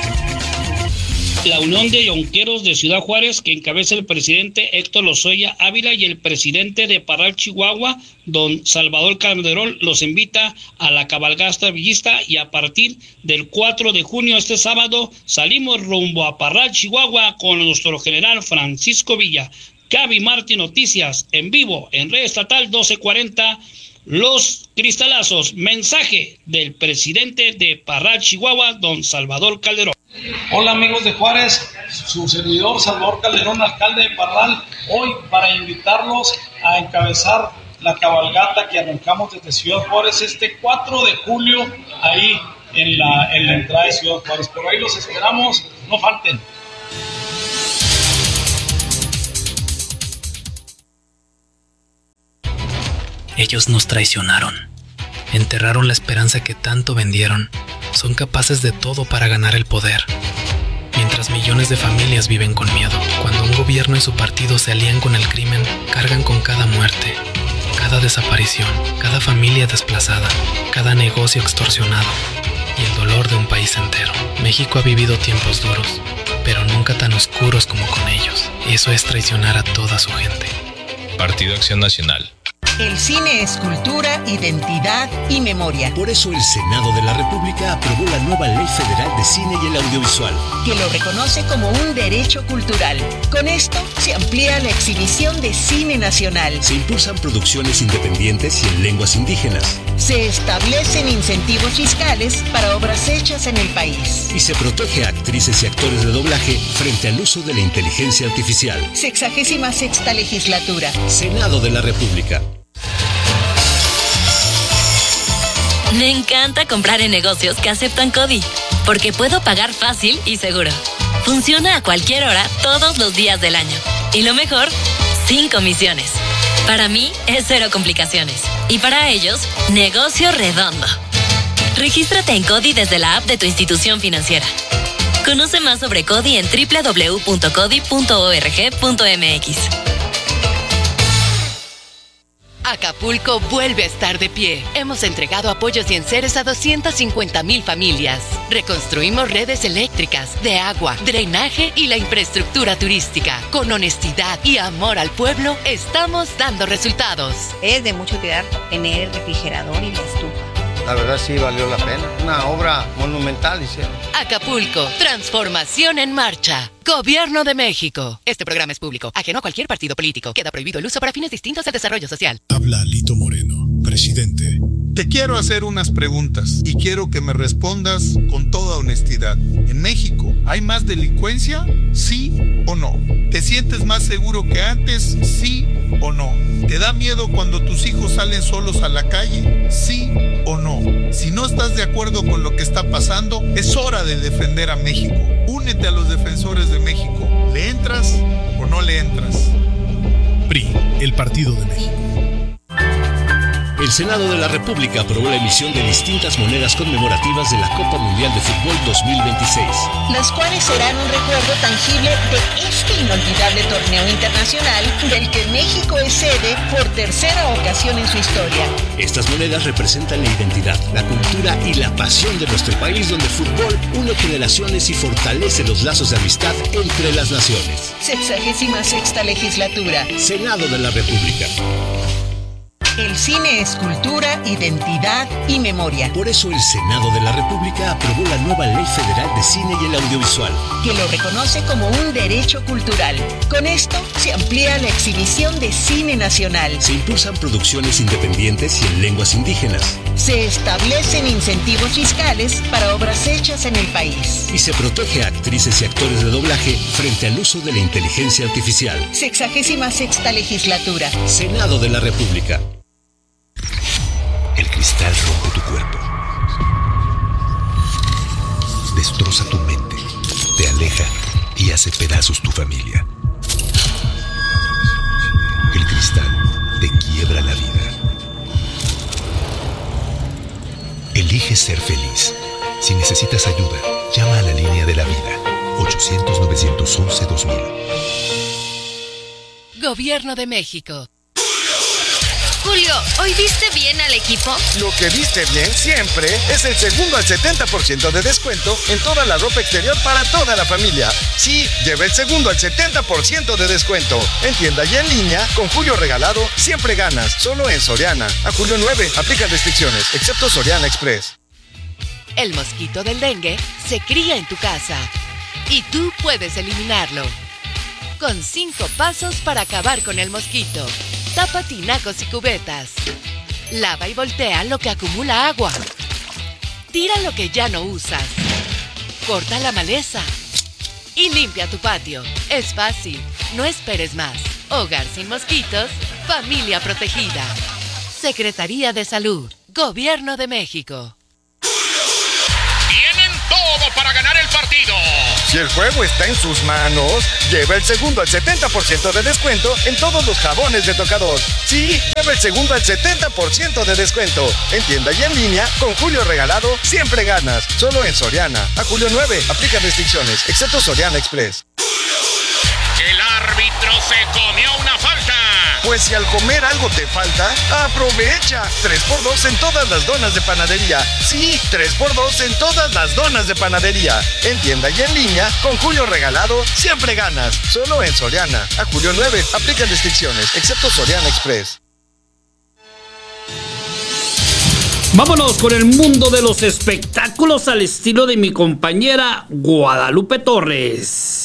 La Unión de Yonqueros de Ciudad Juárez, que encabeza el presidente Héctor Lozoya Ávila, y el presidente de Parral, Chihuahua, don Salvador Calderón, los invita a la cabalgata villista, y a partir del cuatro de junio, este sábado, salimos rumbo a Parral, Chihuahua, con nuestro general Francisco Villa. Gaby Martín Noticias, en vivo, en Red Estatal doce cuarenta, Los Cristalazos. Mensaje del presidente de Parral, Chihuahua, don Salvador Calderón. Hola amigos de Juárez, su servidor Salvador Calderón, alcalde de Parral, hoy para invitarlos a encabezar la cabalgata que arrancamos desde Ciudad Juárez este cuatro de julio, ahí en la, en la entrada de Ciudad Juárez. Por ahí los esperamos, no falten. Ellos nos traicionaron. Enterraron la esperanza que tanto vendieron. Son capaces de todo para ganar el poder. Mientras millones de familias viven con miedo, cuando un gobierno y su partido se alían con el crimen, cargan con cada muerte, cada desaparición, cada familia desplazada, cada negocio extorsionado y el dolor de un país entero. México ha vivido tiempos duros, pero nunca tan oscuros como con ellos. Y eso es traicionar a toda su gente. Partido Acción Nacional. El cine es cultura, identidad y memoria. Por eso el Senado de la República aprobó la nueva Ley Federal de Cine y el Audiovisual, que lo reconoce como un derecho cultural. Con esto se amplía la exhibición de cine nacional. Se impulsan producciones independientes y en lenguas indígenas. Se establecen incentivos fiscales para obras hechas en el país. Y se protege a actrices y actores de doblaje frente al uso de la inteligencia artificial. Sexagésima sexta legislatura. Senado de la República. Me encanta comprar en negocios que aceptan CODI, porque puedo pagar fácil y seguro. Funciona a cualquier hora, todos los días del año. Y lo mejor, sin comisiones. Para mí, es cero complicaciones. Y para ellos, negocio redondo. Regístrate en CODI desde la app de tu institución financiera. Conoce más sobre CODI en doble u doble u doble u punto codi punto org punto m x. Acapulco vuelve a estar de pie. Hemos entregado apoyos y enseres a doscientas cincuenta mil familias. Reconstruimos redes eléctricas, de agua, drenaje y la infraestructura turística. Con honestidad y amor al pueblo, estamos dando resultados. Es de mucha utilidad tener refrigerador y la estufa. La verdad sí valió la pena. Una obra monumental hicieron. Acapulco, transformación en marcha. Gobierno de México. Este programa es público, ajeno a cualquier partido político. Queda prohibido el uso para fines distintos al desarrollo social. Habla Alito Moreno, presidente. Te quiero hacer unas preguntas y quiero que me respondas con toda honestidad. ¿En México hay más delincuencia? ¿Sí o no? ¿Te sientes más seguro que antes? ¿Sí o no? ¿Te da miedo cuando tus hijos salen solos a la calle? ¿Sí o no? Si no estás de acuerdo con lo que está pasando, es hora de defender a México. Únete a los defensores de México. ¿Le entras o no le entras? P R I, el Partido de México. El Senado de la República aprobó la emisión de distintas monedas conmemorativas de la Copa Mundial de Fútbol dos mil veintiséis. Las cuales serán un recuerdo tangible de este inolvidable torneo internacional del que México es sede por tercera ocasión en su historia. Estas monedas representan la identidad, la cultura y la pasión de nuestro país, donde el fútbol une generaciones y fortalece los lazos de amistad entre las naciones. Sexagésima sexta legislatura. Senado de la República. El cine es cultura, identidad y memoria. Por eso el Senado de la República aprobó la nueva Ley Federal de Cine y el Audiovisual, que lo reconoce como un derecho cultural. Con esto se amplía la exhibición de cine nacional. Se impulsan producciones independientes y en lenguas indígenas. Se establecen incentivos fiscales para obras hechas en el país. Y se protege a actrices y actores de doblaje frente al uso de la inteligencia artificial. Sexagésima sexta legislatura. Senado de la República. El cristal rompe tu cuerpo, destroza tu mente, te aleja y hace pedazos tu familia. El cristal te quiebra la vida. Elige ser feliz. Si necesitas ayuda, llama a la línea de la vida, ochocientos, novecientos once, dos mil. Gobierno de México. Julio, ¿hoy viste bien al equipo? Lo que viste bien siempre es el segundo al setenta por ciento de descuento en toda la ropa exterior para toda la familia. Sí, lleva el segundo al setenta por ciento de descuento. En tienda y en línea, con Julio regalado, siempre ganas. Solo en Soriana. A julio nueve, aplica restricciones, excepto Soriana Express. El mosquito del dengue se cría en tu casa y tú puedes eliminarlo. Con cinco pasos para acabar con el mosquito. Tapa tinacos y cubetas. Lava y voltea lo que acumula agua. Tira lo que ya no usas. Corta la maleza. Y limpia tu patio. Es fácil. No esperes más. Hogar sin mosquitos. Familia protegida. Secretaría de Salud. Gobierno de México. Tienen todo para ganar el partido. partido. Si el juego está en sus manos, lleva el segundo al setenta por ciento de descuento en todos los jabones de tocador. Sí, lleva el segundo al setenta por ciento de descuento. En tienda y en línea, con Julio Regalado, siempre ganas. Solo en Soriana. A julio nueve, aplica restricciones, excepto Soriana Express. El árbitro se comió una falta. Pues si al comer algo te falta, aprovecha. tres por dos en todas las donas de panadería. Sí, tres por dos en todas las donas de panadería. En tienda y en línea, con Julio Regalado, siempre ganas. Solo en Soriana. A julio nueve, aplican restricciones, excepto Soriana Express. Vámonos con el mundo de los espectáculos al estilo de mi compañera Guadalupe Torres.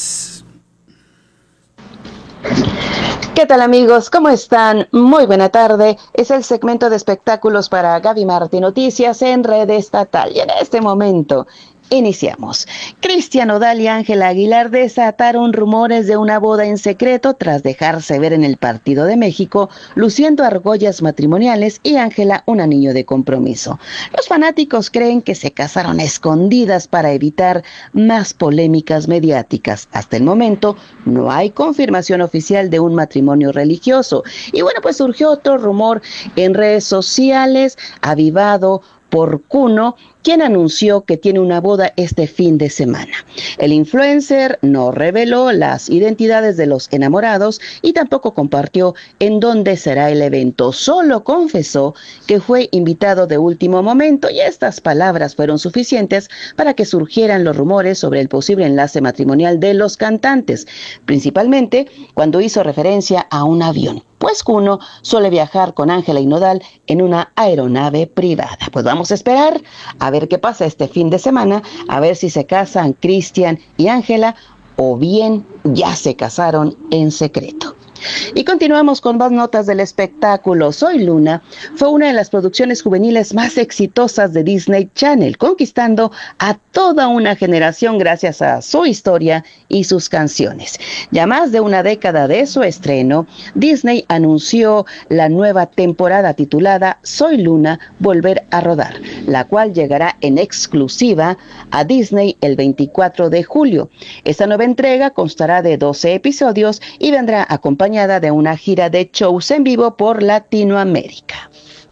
¿Qué tal, amigos? ¿Cómo están? Muy buena tarde. Es el segmento de espectáculos para Gaby Martí Noticias en Red Estatal. Y en este momento iniciamos. Cristian Nodal y Ángela Aguilar desataron rumores de una boda en secreto tras dejarse ver en el Partido de México, luciendo argollas matrimoniales y Ángela un anillo de compromiso. Los fanáticos creen que se casaron a escondidas para evitar más polémicas mediáticas. Hasta el momento no hay confirmación oficial de un matrimonio religioso. Y bueno, pues surgió otro rumor en redes sociales, avivado por Kuno, quien anunció que tiene una boda este fin de semana. El influencer no reveló las identidades de los enamorados y tampoco compartió en dónde será el evento. Solo confesó que fue invitado de último momento y estas palabras fueron suficientes para que surgieran los rumores sobre el posible enlace matrimonial de los cantantes, principalmente cuando hizo referencia a un avión. Pues Kuno suele viajar con Ángela y Nodal en una aeronave privada. Pues vamos a esperar a ver qué pasa este fin de semana, a ver si se casan Cristian y Ángela o bien ya se casaron en secreto. Y continuamos con más notas del espectáculo. Soy Luna fue una de las producciones juveniles más exitosas de Disney Channel, conquistando a toda una generación gracias a su historia y sus canciones. Ya más de una década de su estreno, Disney anunció la nueva temporada titulada Soy Luna, Volver a Rodar, la cual llegará en exclusiva a Disney el veinticuatro de julio. Esta nueva entrega constará de doce episodios y vendrá acompañada de una gira de shows en vivo por Latinoamérica.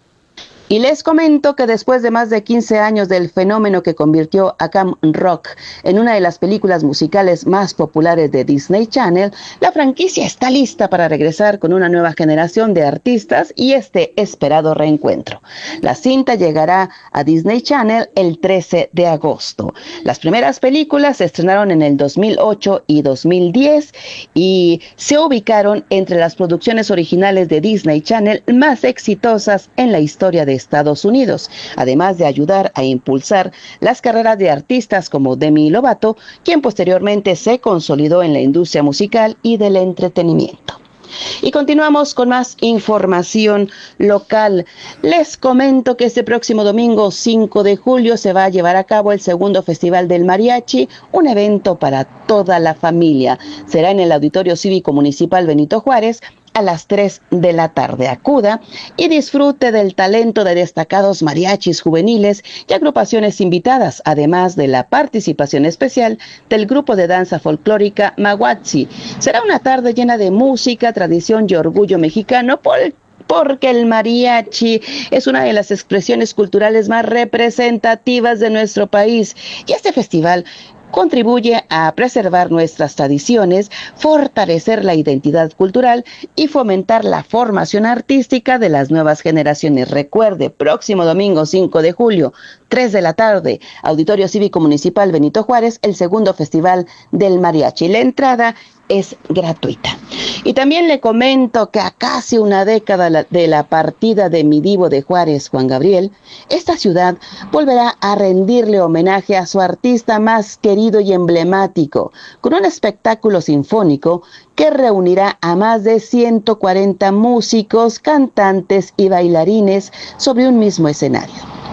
Y les comento que después de más de quince años del fenómeno que convirtió a Camp Rock en una de las películas musicales más populares de Disney Channel, la franquicia está lista para regresar con una nueva generación de artistas y este esperado reencuentro. La cinta llegará a Disney Channel el trece de agosto. Las primeras películas se estrenaron en el dos mil ocho y dos mil diez y se ubicaron entre las producciones originales de Disney Channel más exitosas en la historia de Estados Unidos, además de ayudar a impulsar las carreras de artistas como Demi Lovato, quien posteriormente se consolidó en la industria musical y del entretenimiento. Y continuamos con más información local. Les comento que este próximo domingo cinco de julio se va a llevar a cabo el segundo Festival del Mariachi, un evento para toda la familia. Será en el Auditorio Cívico Municipal Benito Juárez a las tres de la tarde. Acuda y disfrute del talento de destacados mariachis juveniles y agrupaciones invitadas, además de la participación especial del grupo de danza folclórica Mahuatzi. Será una tarde llena de música, tradición y orgullo mexicano por porque el mariachi es una de las expresiones culturales más representativas de nuestro país. Y este festival contribuye a preservar nuestras tradiciones, fortalecer la identidad cultural y fomentar la formación artística de las nuevas generaciones. Recuerde, próximo domingo cinco de julio, tres de la tarde, Auditorio Cívico Municipal Benito Juárez, el segundo Festival del Mariachi. La entrada es gratuita. Y también le comento que a casi una década de la partida de mi divo de Juárez, Juan Gabriel, esta ciudad volverá a rendirle homenaje a su artista más querido y emblemático, con un espectáculo sinfónico que reunirá a más de ciento cuarenta músicos, cantantes y bailarines sobre un mismo escenario.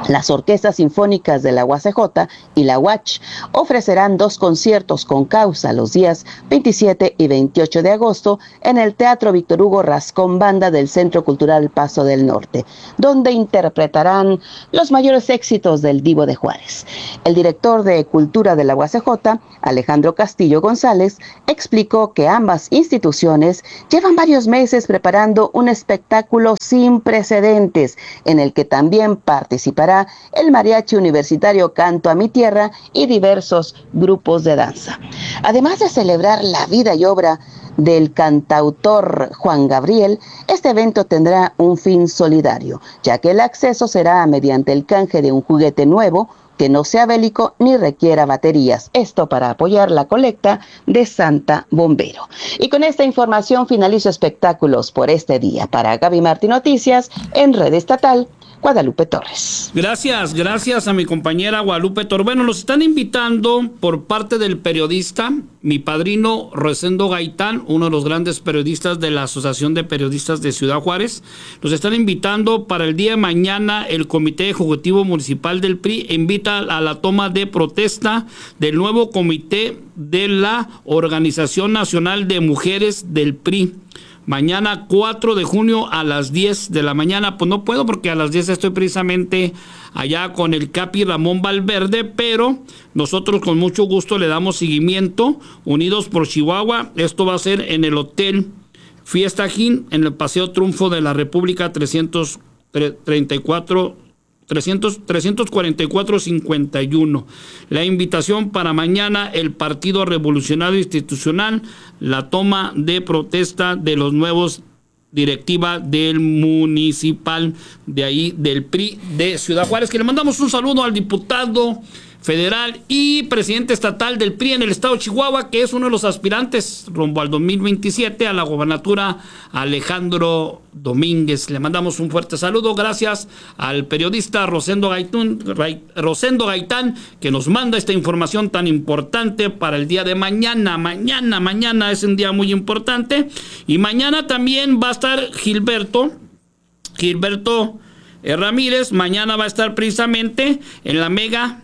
Las orquestas sinfónicas de la U A C J y la U A C H ofrecerán dos conciertos con causa los días veintisiete y veintiocho de agosto en el Teatro Víctor Hugo Rascón Banda del Centro Cultural Paso del Norte, donde interpretarán los mayores éxitos del Divo de Juárez. El director de Cultura de la U A C J, Alejandro Castillo González, explicó que ambas instituciones llevan varios meses preparando un espectáculo sin precedentes, en el que también participará el Mariachi Universitario Canto a mi Tierra y diversos grupos de danza. Además de celebrar la vida y obra del cantautor Juan Gabriel, este evento tendrá un fin solidario, ya que el acceso será mediante el canje de un juguete nuevo que no sea bélico ni requiera baterías. Esto para apoyar la colecta de Santa Bombero. Y con esta información finalizo espectáculos por este día. Para Gaby Martín Noticias, en Red Estatal, Guadalupe Torres. Gracias, gracias a mi compañera Guadalupe Torres. Bueno, nos están invitando por parte del periodista, mi padrino Rosendo Gaitán, uno de los grandes periodistas de la Asociación de Periodistas de Ciudad Juárez. Nos están invitando para el día de mañana. El Comité Ejecutivo Municipal del P R I invita a la toma de protesta del nuevo comité de la Organización Nacional de Mujeres del P R I. Mañana cuatro de junio a las diez de la mañana. Pues no puedo porque a las diez estoy precisamente allá con el Capi Ramón Valverde, pero nosotros con mucho gusto le damos seguimiento. Unidos por Chihuahua, esto va a ser en el Hotel Fiesta Inn, en el Paseo Triunfo de la República trescientos treinta y cuatro trescientos, trescientos cuarenta y cuatro cincuenta y uno. La invitación para mañana, el Partido Revolucionario Institucional, la toma de protesta de los nuevos directiva del municipal de ahí, del P R I de Ciudad Juárez, que le mandamos un saludo al diputado federal y presidente estatal del P R I en el estado de Chihuahua, que es uno de los aspirantes rumbo al dos mil veintisiete a la gobernatura, Alejandro Domínguez. Le mandamos un fuerte saludo. Gracias al periodista Rosendo Gaitán, Rosendo Gaitán, que nos manda esta información tan importante para el día de mañana. Mañana, mañana es un día muy importante. Y mañana también va a estar Gilberto, Gilberto Ramírez. Mañana va a estar precisamente en la mega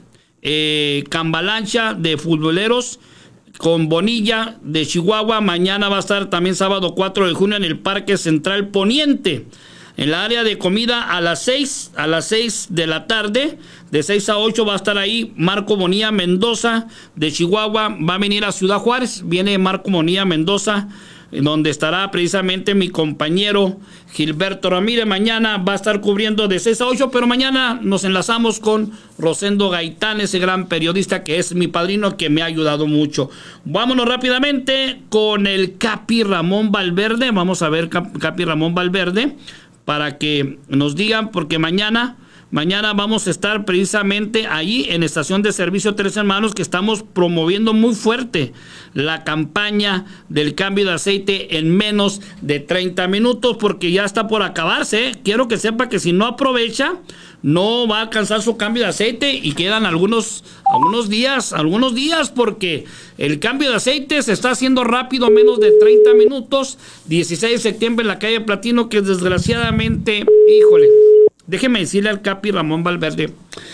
Eh, Cambalancha de futboleros con Bonilla de Chihuahua. Mañana va a estar también sábado cuatro de junio en el Parque Central Poniente, en la área de comida a las seis, a las seis de la tarde, de seis a ocho va a estar ahí Marco Bonilla Mendoza de Chihuahua. Va a venir a Ciudad Juárez, viene Marco Bonilla Mendoza, donde estará precisamente mi compañero Gilberto Ramírez. Mañana va a estar cubriendo de seis a ocho, pero mañana nos enlazamos con Rosendo Gaitán, ese gran periodista que es mi padrino, que me ha ayudado mucho. Vámonos rápidamente con el Capi Ramón Valverde. Vamos a ver Capi Ramón Valverde para que nos digan, porque mañana... Mañana vamos a estar precisamente ahí en Estación de Servicio Tres Hermanos, que estamos promoviendo muy fuerte la campaña del cambio de aceite en menos de treinta minutos, porque ya está por acabarse, ¿eh? Quiero que sepa que si no aprovecha, no va a alcanzar su cambio de aceite y quedan algunos, algunos días, algunos días, porque el cambio de aceite se está haciendo rápido, menos de treinta minutos. dieciséis de septiembre en la calle Platino, que desgraciadamente, híjole, déjeme decirle al Capi Ramón Valverde,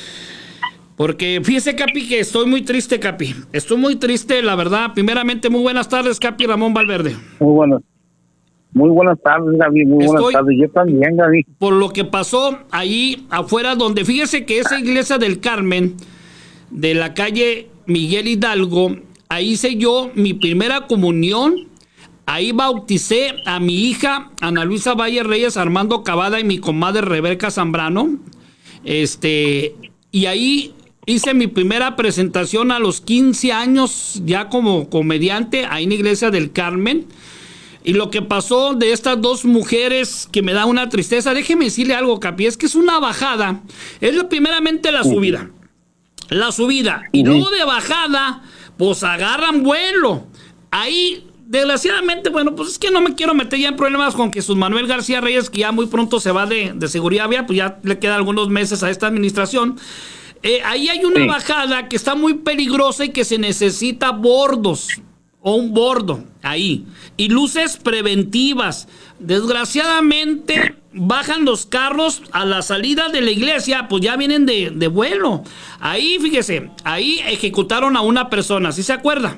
porque fíjese, Capi, que estoy muy triste, Capi. Estoy muy triste, la verdad. Primeramente, muy buenas tardes, Capi Ramón Valverde. Muy buenas. Muy buenas tardes, Gaby. Muy buenas Estoy tardes. Yo también, Gaby. Por lo que pasó ahí afuera, donde fíjese que esa iglesia del Carmen, de la calle Miguel Hidalgo, ahí hice yo mi primera comunión. Ahí bauticé a mi hija Ana Luisa Valle Reyes, Armando Cavada y mi comadre Rebeca Zambrano. Este, y ahí hice mi primera presentación a los quince años, ya como comediante, ahí en la iglesia del Carmen. Y lo que pasó de estas dos mujeres, que me da una tristeza, déjeme decirle algo, Capi, es que es una bajada. Es la, primeramente la subida. La subida. Y luego de bajada, pues agarran vuelo. Ahí... Desgraciadamente, bueno, pues es que no me quiero meter ya en problemas con Jesús Manuel García Reyes, que ya muy pronto se va de, de seguridad vía, pues ya le quedan algunos meses a esta administración. Eh, ahí hay una sí. bajada que está muy peligrosa y que se necesita bordos o un bordo ahí y luces preventivas. Desgraciadamente, bajan los carros a la salida de la iglesia, pues ya vienen de, de vuelo. Ahí, fíjese, ahí ejecutaron a una persona, ¿sí se acuerda?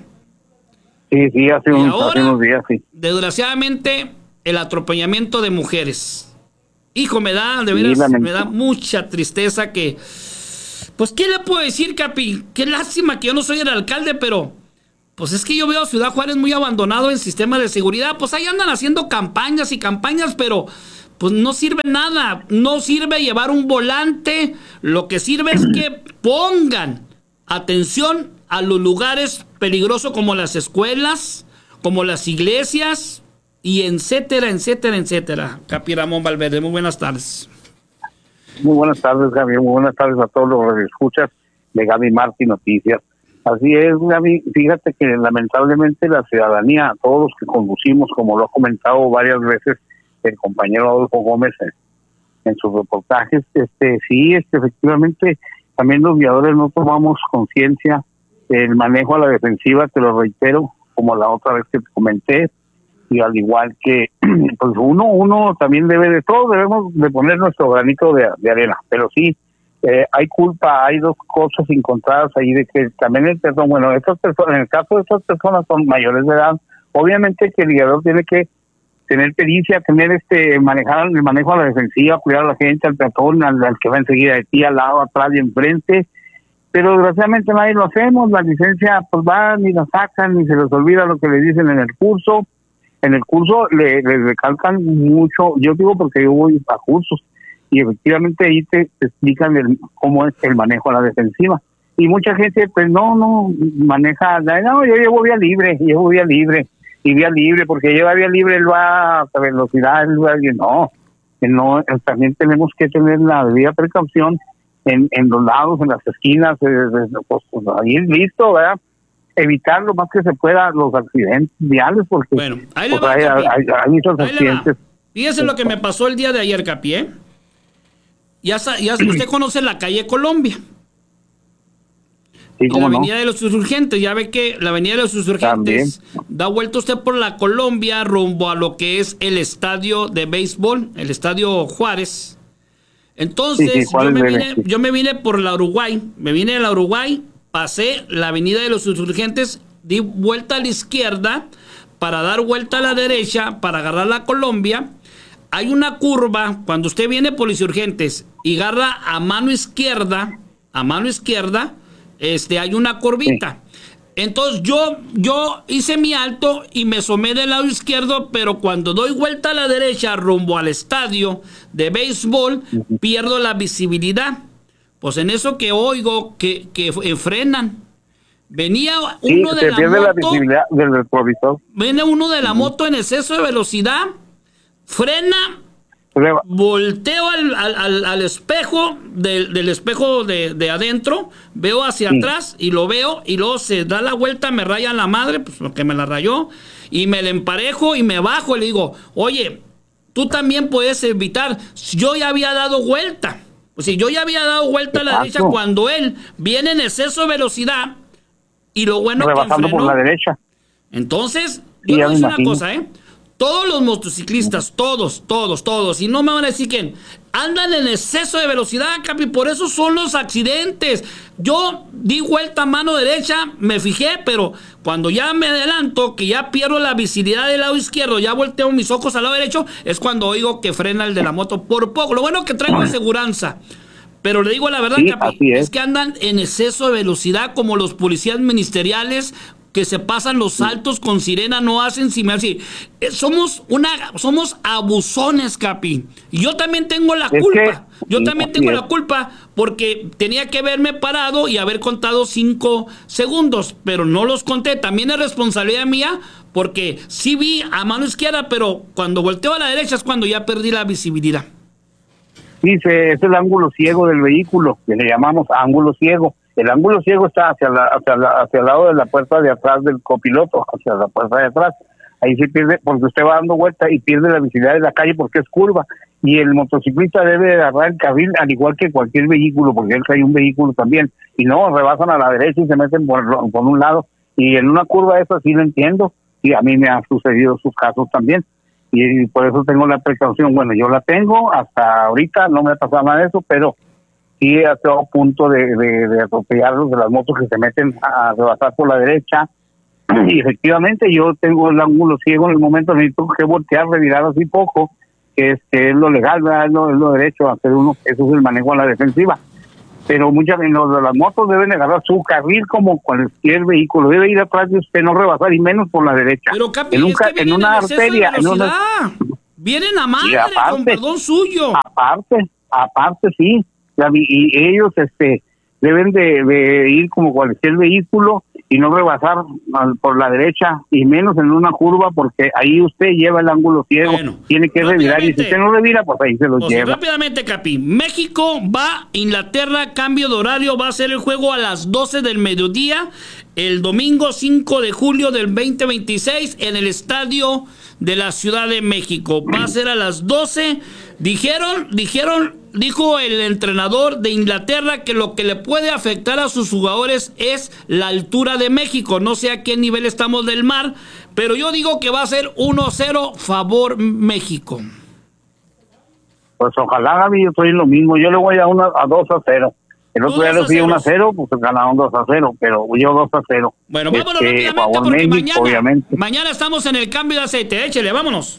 Sí, sí, hace, un, ahora, hace unos días, sí. Desgraciadamente, el atropellamiento de mujeres. Hijo, me da, de veras, sí, me da mucha tristeza que... Pues, ¿qué le puedo decir, Capi? Qué lástima que yo no soy el alcalde, pero... Pues es que yo veo a Ciudad Juárez muy abandonado en sistema de seguridad. Pues ahí andan haciendo campañas y campañas, pero pues no sirve nada. No sirve llevar un volante. Lo que sirve es que pongan atención a los lugares peligrosos como las escuelas, como las iglesias, y etcétera, etcétera, etcétera. Capi Ramón Valverde, muy buenas tardes. Muy buenas tardes, Gaby. Muy buenas tardes a todos los que escuchas de Gaby Martín Noticias. Así es, Gaby. Fíjate que lamentablemente la ciudadanía, todos los que conducimos, como lo ha comentado varias veces el compañero Adolfo Gómez en, en sus reportajes, este sí, este, efectivamente, también los guiadores no tomamos conciencia del manejo a la defensiva, te lo reitero, como la otra vez que te comenté, y al igual que, pues uno, uno también debe de, todos debemos de poner nuestro granito de, de arena, pero sí, Eh, hay culpa, hay dos cosas encontradas ahí de que también el perdón, bueno, estas personas, en el caso de estas personas son mayores de edad, obviamente que el guiador tiene que tener pericia, tener este, manejar el manejo a la defensiva, cuidar a la gente, al peatón, al, al que va enseguida de ti, al lado, atrás y enfrente, pero desgraciadamente nadie lo hacemos, la licencia pues va, ni la sacan, ni se les olvida lo que le dicen en el curso, en el curso le, le recalcan mucho, yo digo porque yo voy a cursos, y efectivamente ahí te, te explican el, cómo es el manejo a la defensiva. Y mucha gente, pues no, no, maneja, no, yo llevo vía libre, llevo vía libre, y vía libre, porque lleva vía libre, él va a velocidad, él va a no, no, también tenemos que tener la debida precaución en, en los lados, en las esquinas, eh, pues, pues, ahí es listo, ¿verdad? Evitar lo más que se pueda los accidentes viales, porque bueno, ahí pues, va, hay, hay, hay, hay muchos ahí accidentes. Fíjese lo que me pasó el día de ayer, Capi, ¿eh? Ya, ya usted conoce la calle Colombia. Sí, y la avenida no? de los Insurgentes. Ya ve que la avenida de los Insurgentes también da vuelta usted por la Colombia rumbo a lo que es el estadio de béisbol, el estadio Juárez. Entonces, sí, sí, yo, me vine, yo me vine por la Uruguay. Me vine de la Uruguay, pasé la avenida de los Insurgentes, di vuelta a la izquierda para dar vuelta a la derecha, para agarrar la Colombia. Hay una curva, cuando usted viene por Insurgentes y agarra a mano izquierda, a mano izquierda, este, hay una curvita. Sí. Entonces yo, yo hice mi alto y me asomé del lado izquierdo, pero cuando doy vuelta a la derecha rumbo al estadio de béisbol, uh-huh. pierdo la visibilidad. Pues en eso que oigo que, que frenan. Venía uno sí, de la pierde moto. La visibilidad del retrovisor. Viene uno de la uh-huh. moto en exceso de velocidad. Frena, Prueba. volteo al, al, al, al espejo, del, del espejo de, de adentro, veo hacia sí. atrás y lo veo, y luego se da la vuelta, me raya la madre, pues porque me la rayó, y me la emparejo y me bajo y le digo, oye, tú también puedes evitar, yo ya había dado vuelta, pues si yo ya había dado vuelta a la derecha cuando él viene en exceso de velocidad, y lo bueno rebasando que frenó, por la derecha. Entonces, yo sí, le voy a decir una cosa, ¿eh? Todos los motociclistas, todos, todos, todos, y no me van a decir que andan en exceso de velocidad, Capi, por eso son los accidentes. Yo di vuelta a mano derecha, me fijé, pero cuando ya me adelanto, que ya pierdo la visibilidad del lado izquierdo, ya volteo mis ojos al lado derecho, es cuando oigo que frena el de la moto por poco. Lo bueno es que traigo aseguranza. Pero le digo la verdad, sí, Capi, es. es que andan en exceso de velocidad como los policías ministeriales, que se pasan los saltos con sirena, no hacen sin así. Somos una, somos abusones, Capi. Y yo también tengo la es culpa. Que, yo sí, también tengo es. la culpa porque tenía que haberme parado y haber contado cinco segundos, pero no los conté. También es responsabilidad mía porque sí vi a mano izquierda, pero cuando volteo a la derecha es cuando ya perdí la visibilidad. Sí, es el ángulo ciego del vehículo, que le llamamos ángulo ciego. El ángulo ciego está hacia la, hacia la, hacia el lado de la puerta de atrás del copiloto, hacia la puerta de atrás. Ahí se pierde, porque usted va dando vuelta y pierde la visibilidad de la calle porque es curva. Y el motociclista debe agarrar el carril al igual que cualquier vehículo, porque él trae un vehículo también. Y no, rebasan a la derecha y se meten por, por un lado. Y en una curva esa sí lo entiendo. Y a mí me han sucedido sus casos también. y por eso tengo la precaución. Bueno, yo la tengo, hasta ahorita no me ha pasado nada de eso, pero sí he estado a punto de, de, de atropellarlos de las motos que se meten a rebasar por la derecha. Y efectivamente yo tengo el ángulo ciego en el momento, necesito que voltear, revirar así poco, que es, que es lo legal, ¿verdad? Es, lo, es lo derecho a hacer uno, eso es el manejo a la defensiva. Pero muchas veces los de las motos deben agarrar su carril como cualquier vehículo, debe ir atrás de usted, no rebasar, y menos por la derecha. Pero Capi, en, un, es que en una arteria, en una... Vienen a madre, aparte, con perdón suyo. Aparte, aparte sí, y ellos este deben de, de ir como cualquier vehículo y no rebasar por la derecha, y menos en una curva, porque ahí usted lleva el ángulo ciego, bueno, tiene que revirar, y si usted no revira, pues ahí se lo pues lleva. Rápidamente, Capi, México va, Inglaterra, cambio de horario, va a ser el juego a las doce del mediodía, el domingo cinco de julio del veinte veintiséis, en el estadio de la Ciudad de México. Va a ser a las doce. Dijeron, dijeron, dijo el entrenador de Inglaterra que lo que le puede afectar a sus jugadores es la altura de México. No sé a qué nivel estamos del mar, pero yo digo que va a ser uno cero favor México. Pues ojalá, Gaby, yo soy lo mismo. Yo le voy a, una, a dos a cero. El otro día le fui uno a cero, pues ganaron dos a cero, pero yo dos a cero. Bueno, vámonos este, rápidamente porque México, mañana, obviamente. mañana estamos en el cambio de aceite. Échele, vámonos.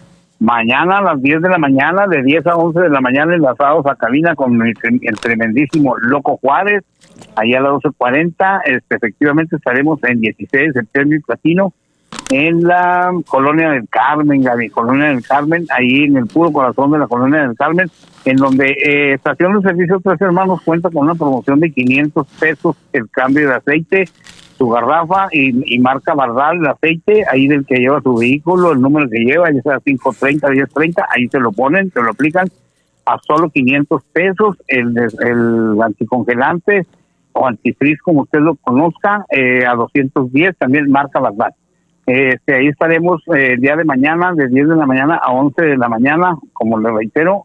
Mañana a las diez de la mañana, de diez a once de la mañana, enlazados a cabina con el, el tremendísimo Loco Juárez. Allá a las doce cuarenta, este, efectivamente estaremos en dieciséis de septiembre y Platino, en la Colonia del Carmen, Gaby, Colonia del Carmen, ahí en el puro corazón de la Colonia del Carmen, en donde eh, Estación de Servicio Tres Hermanos cuenta con una promoción de quinientos pesos el cambio de aceite, su garrafa y, y marca Bardal el aceite, ahí del que lleva su vehículo, el número que lleva, ya sea cinco treinta, diez treinta, ahí se lo ponen, se lo aplican a solo quinientos pesos, el, el anticongelante o antifreeze, como usted lo conozca, eh, a doscientos diez, también marca Bardal. Este, ahí estaremos eh, el día de mañana, de diez de la mañana a once de la mañana, como le reitero,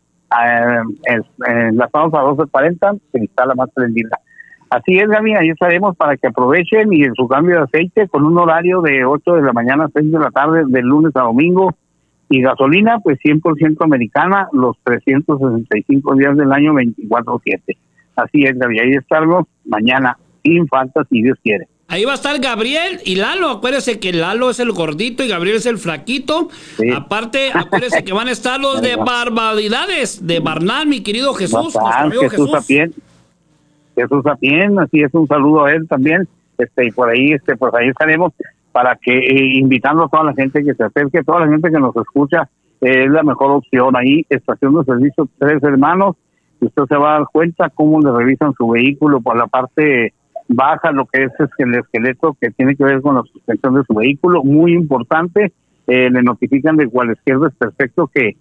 eh, enlazados a doce cuarenta, se instala más prendida. Así es, Gaby, ahí estaremos para que aprovechen y en su cambio de aceite con un horario de ocho de la mañana a seis de la tarde, de lunes a domingo, y gasolina, pues cien por ciento americana, los trescientos sesenta y cinco días del año, veinticuatro siete. Así es, Gaby, ahí estaremos mañana, sin falta, si Dios quiere. Ahí va a estar Gabriel y Lalo. Acuérdese que Lalo es el gordito y Gabriel es el flaquito. Sí. Aparte, acuérdese que van a estar los de Barbaridades, de Barnal, mi querido Jesús. Bastán, Jesús, Jesús también. Jesús también, así es, un saludo a él también. Este, y por ahí, este, pues ahí estaremos para que, eh, invitando a toda la gente que se acerque, toda la gente que nos escucha, eh, es la mejor opción. Ahí, Estación de Servicio Tres Hermanos, y usted se va a dar cuenta cómo le revisan su vehículo por la parte baja, lo que es, es el esqueleto que tiene que ver con la suspensión de su vehículo, muy importante. Eh, le notifican de cualquier desperfecto que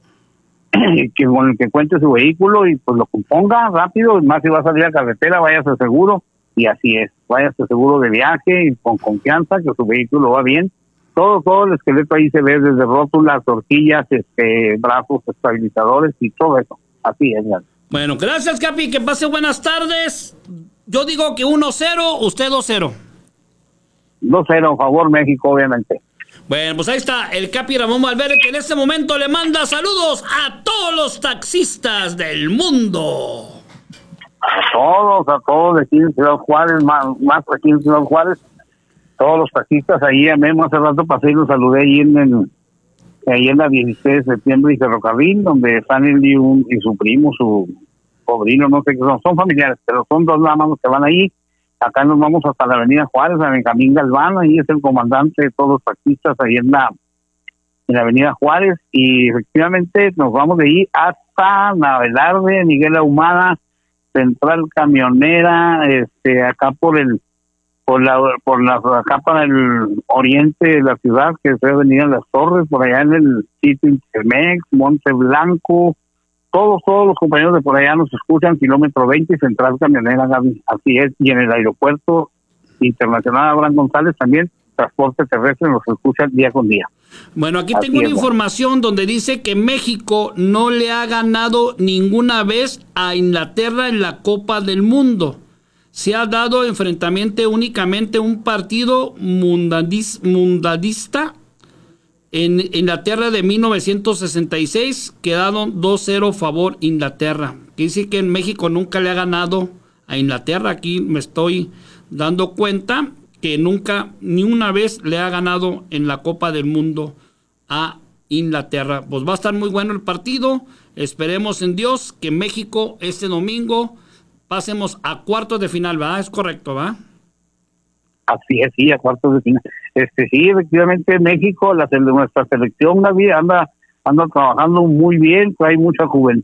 que con el que cuente su vehículo y pues lo componga rápido, más si va a salir a carretera, váyase seguro, y así es, váyase seguro de viaje y con confianza que su vehículo va bien. Todo, todo el esqueleto ahí se ve, desde rótulas, horquillas, este, brazos estabilizadores y todo eso. Así es, ¿verdad? Bueno, gracias, Capi, que pase buenas tardes. Yo digo que uno cero, usted dos cero. dos cero, favor México, obviamente. Bueno, pues ahí está el Capi Ramón Valverde, que en este momento le manda saludos a todos los taxistas del mundo. A todos, a todos de aquí en Ciudad Juárez, más, más aquí en Ciudad Juárez, todos los taxistas ahí, a Memo hace rato pasé y los saludé ahí en, en, ahí en la dieciséis de septiembre y Ferrocarril, donde están él y, un, y su primo, su sobrino, no sé qué son, son familiares, pero son dos nada más los que van ahí. Acá nos vamos hasta la avenida Juárez, a Benjamín Galván, ahí es el comandante de todos los taxistas, ahí en la, en la avenida Juárez, y efectivamente nos vamos de ahí hasta Navelarde, Miguel Ahumada, Central Camionera, este, acá por el, por la, por la, acá para el oriente de la ciudad, que es avenida Las Torres, por allá en el sitio Intermex, Monte Blanco. Todos, todos los compañeros de por allá nos escuchan, kilómetro veinte, Central Camionera, Gaby, así es, y en el aeropuerto internacional Abraham González también, transporte terrestre, nos escuchan día con día. Bueno, aquí así tengo una es, información bueno. donde dice que México no le ha ganado ninguna vez a Inglaterra en la Copa del Mundo. Se ha dado enfrentamiento únicamente un partido mundadis, mundadista En Inglaterra de mil novecientos sesenta y seis quedaron dos cero favor Inglaterra. Quiere decir que en México nunca le ha ganado a Inglaterra. Aquí me estoy dando cuenta que nunca, ni una vez le ha ganado en la Copa del Mundo a Inglaterra. Pues va a estar muy bueno el partido. Esperemos en Dios que México este domingo pasemos a cuartos de final, ¿verdad? Es correcto, ¿verdad? Así es, sí, a cuartos de final. Este, sí, efectivamente, México, la, nuestra selección, David, anda, anda trabajando muy bien, trae mucha juventud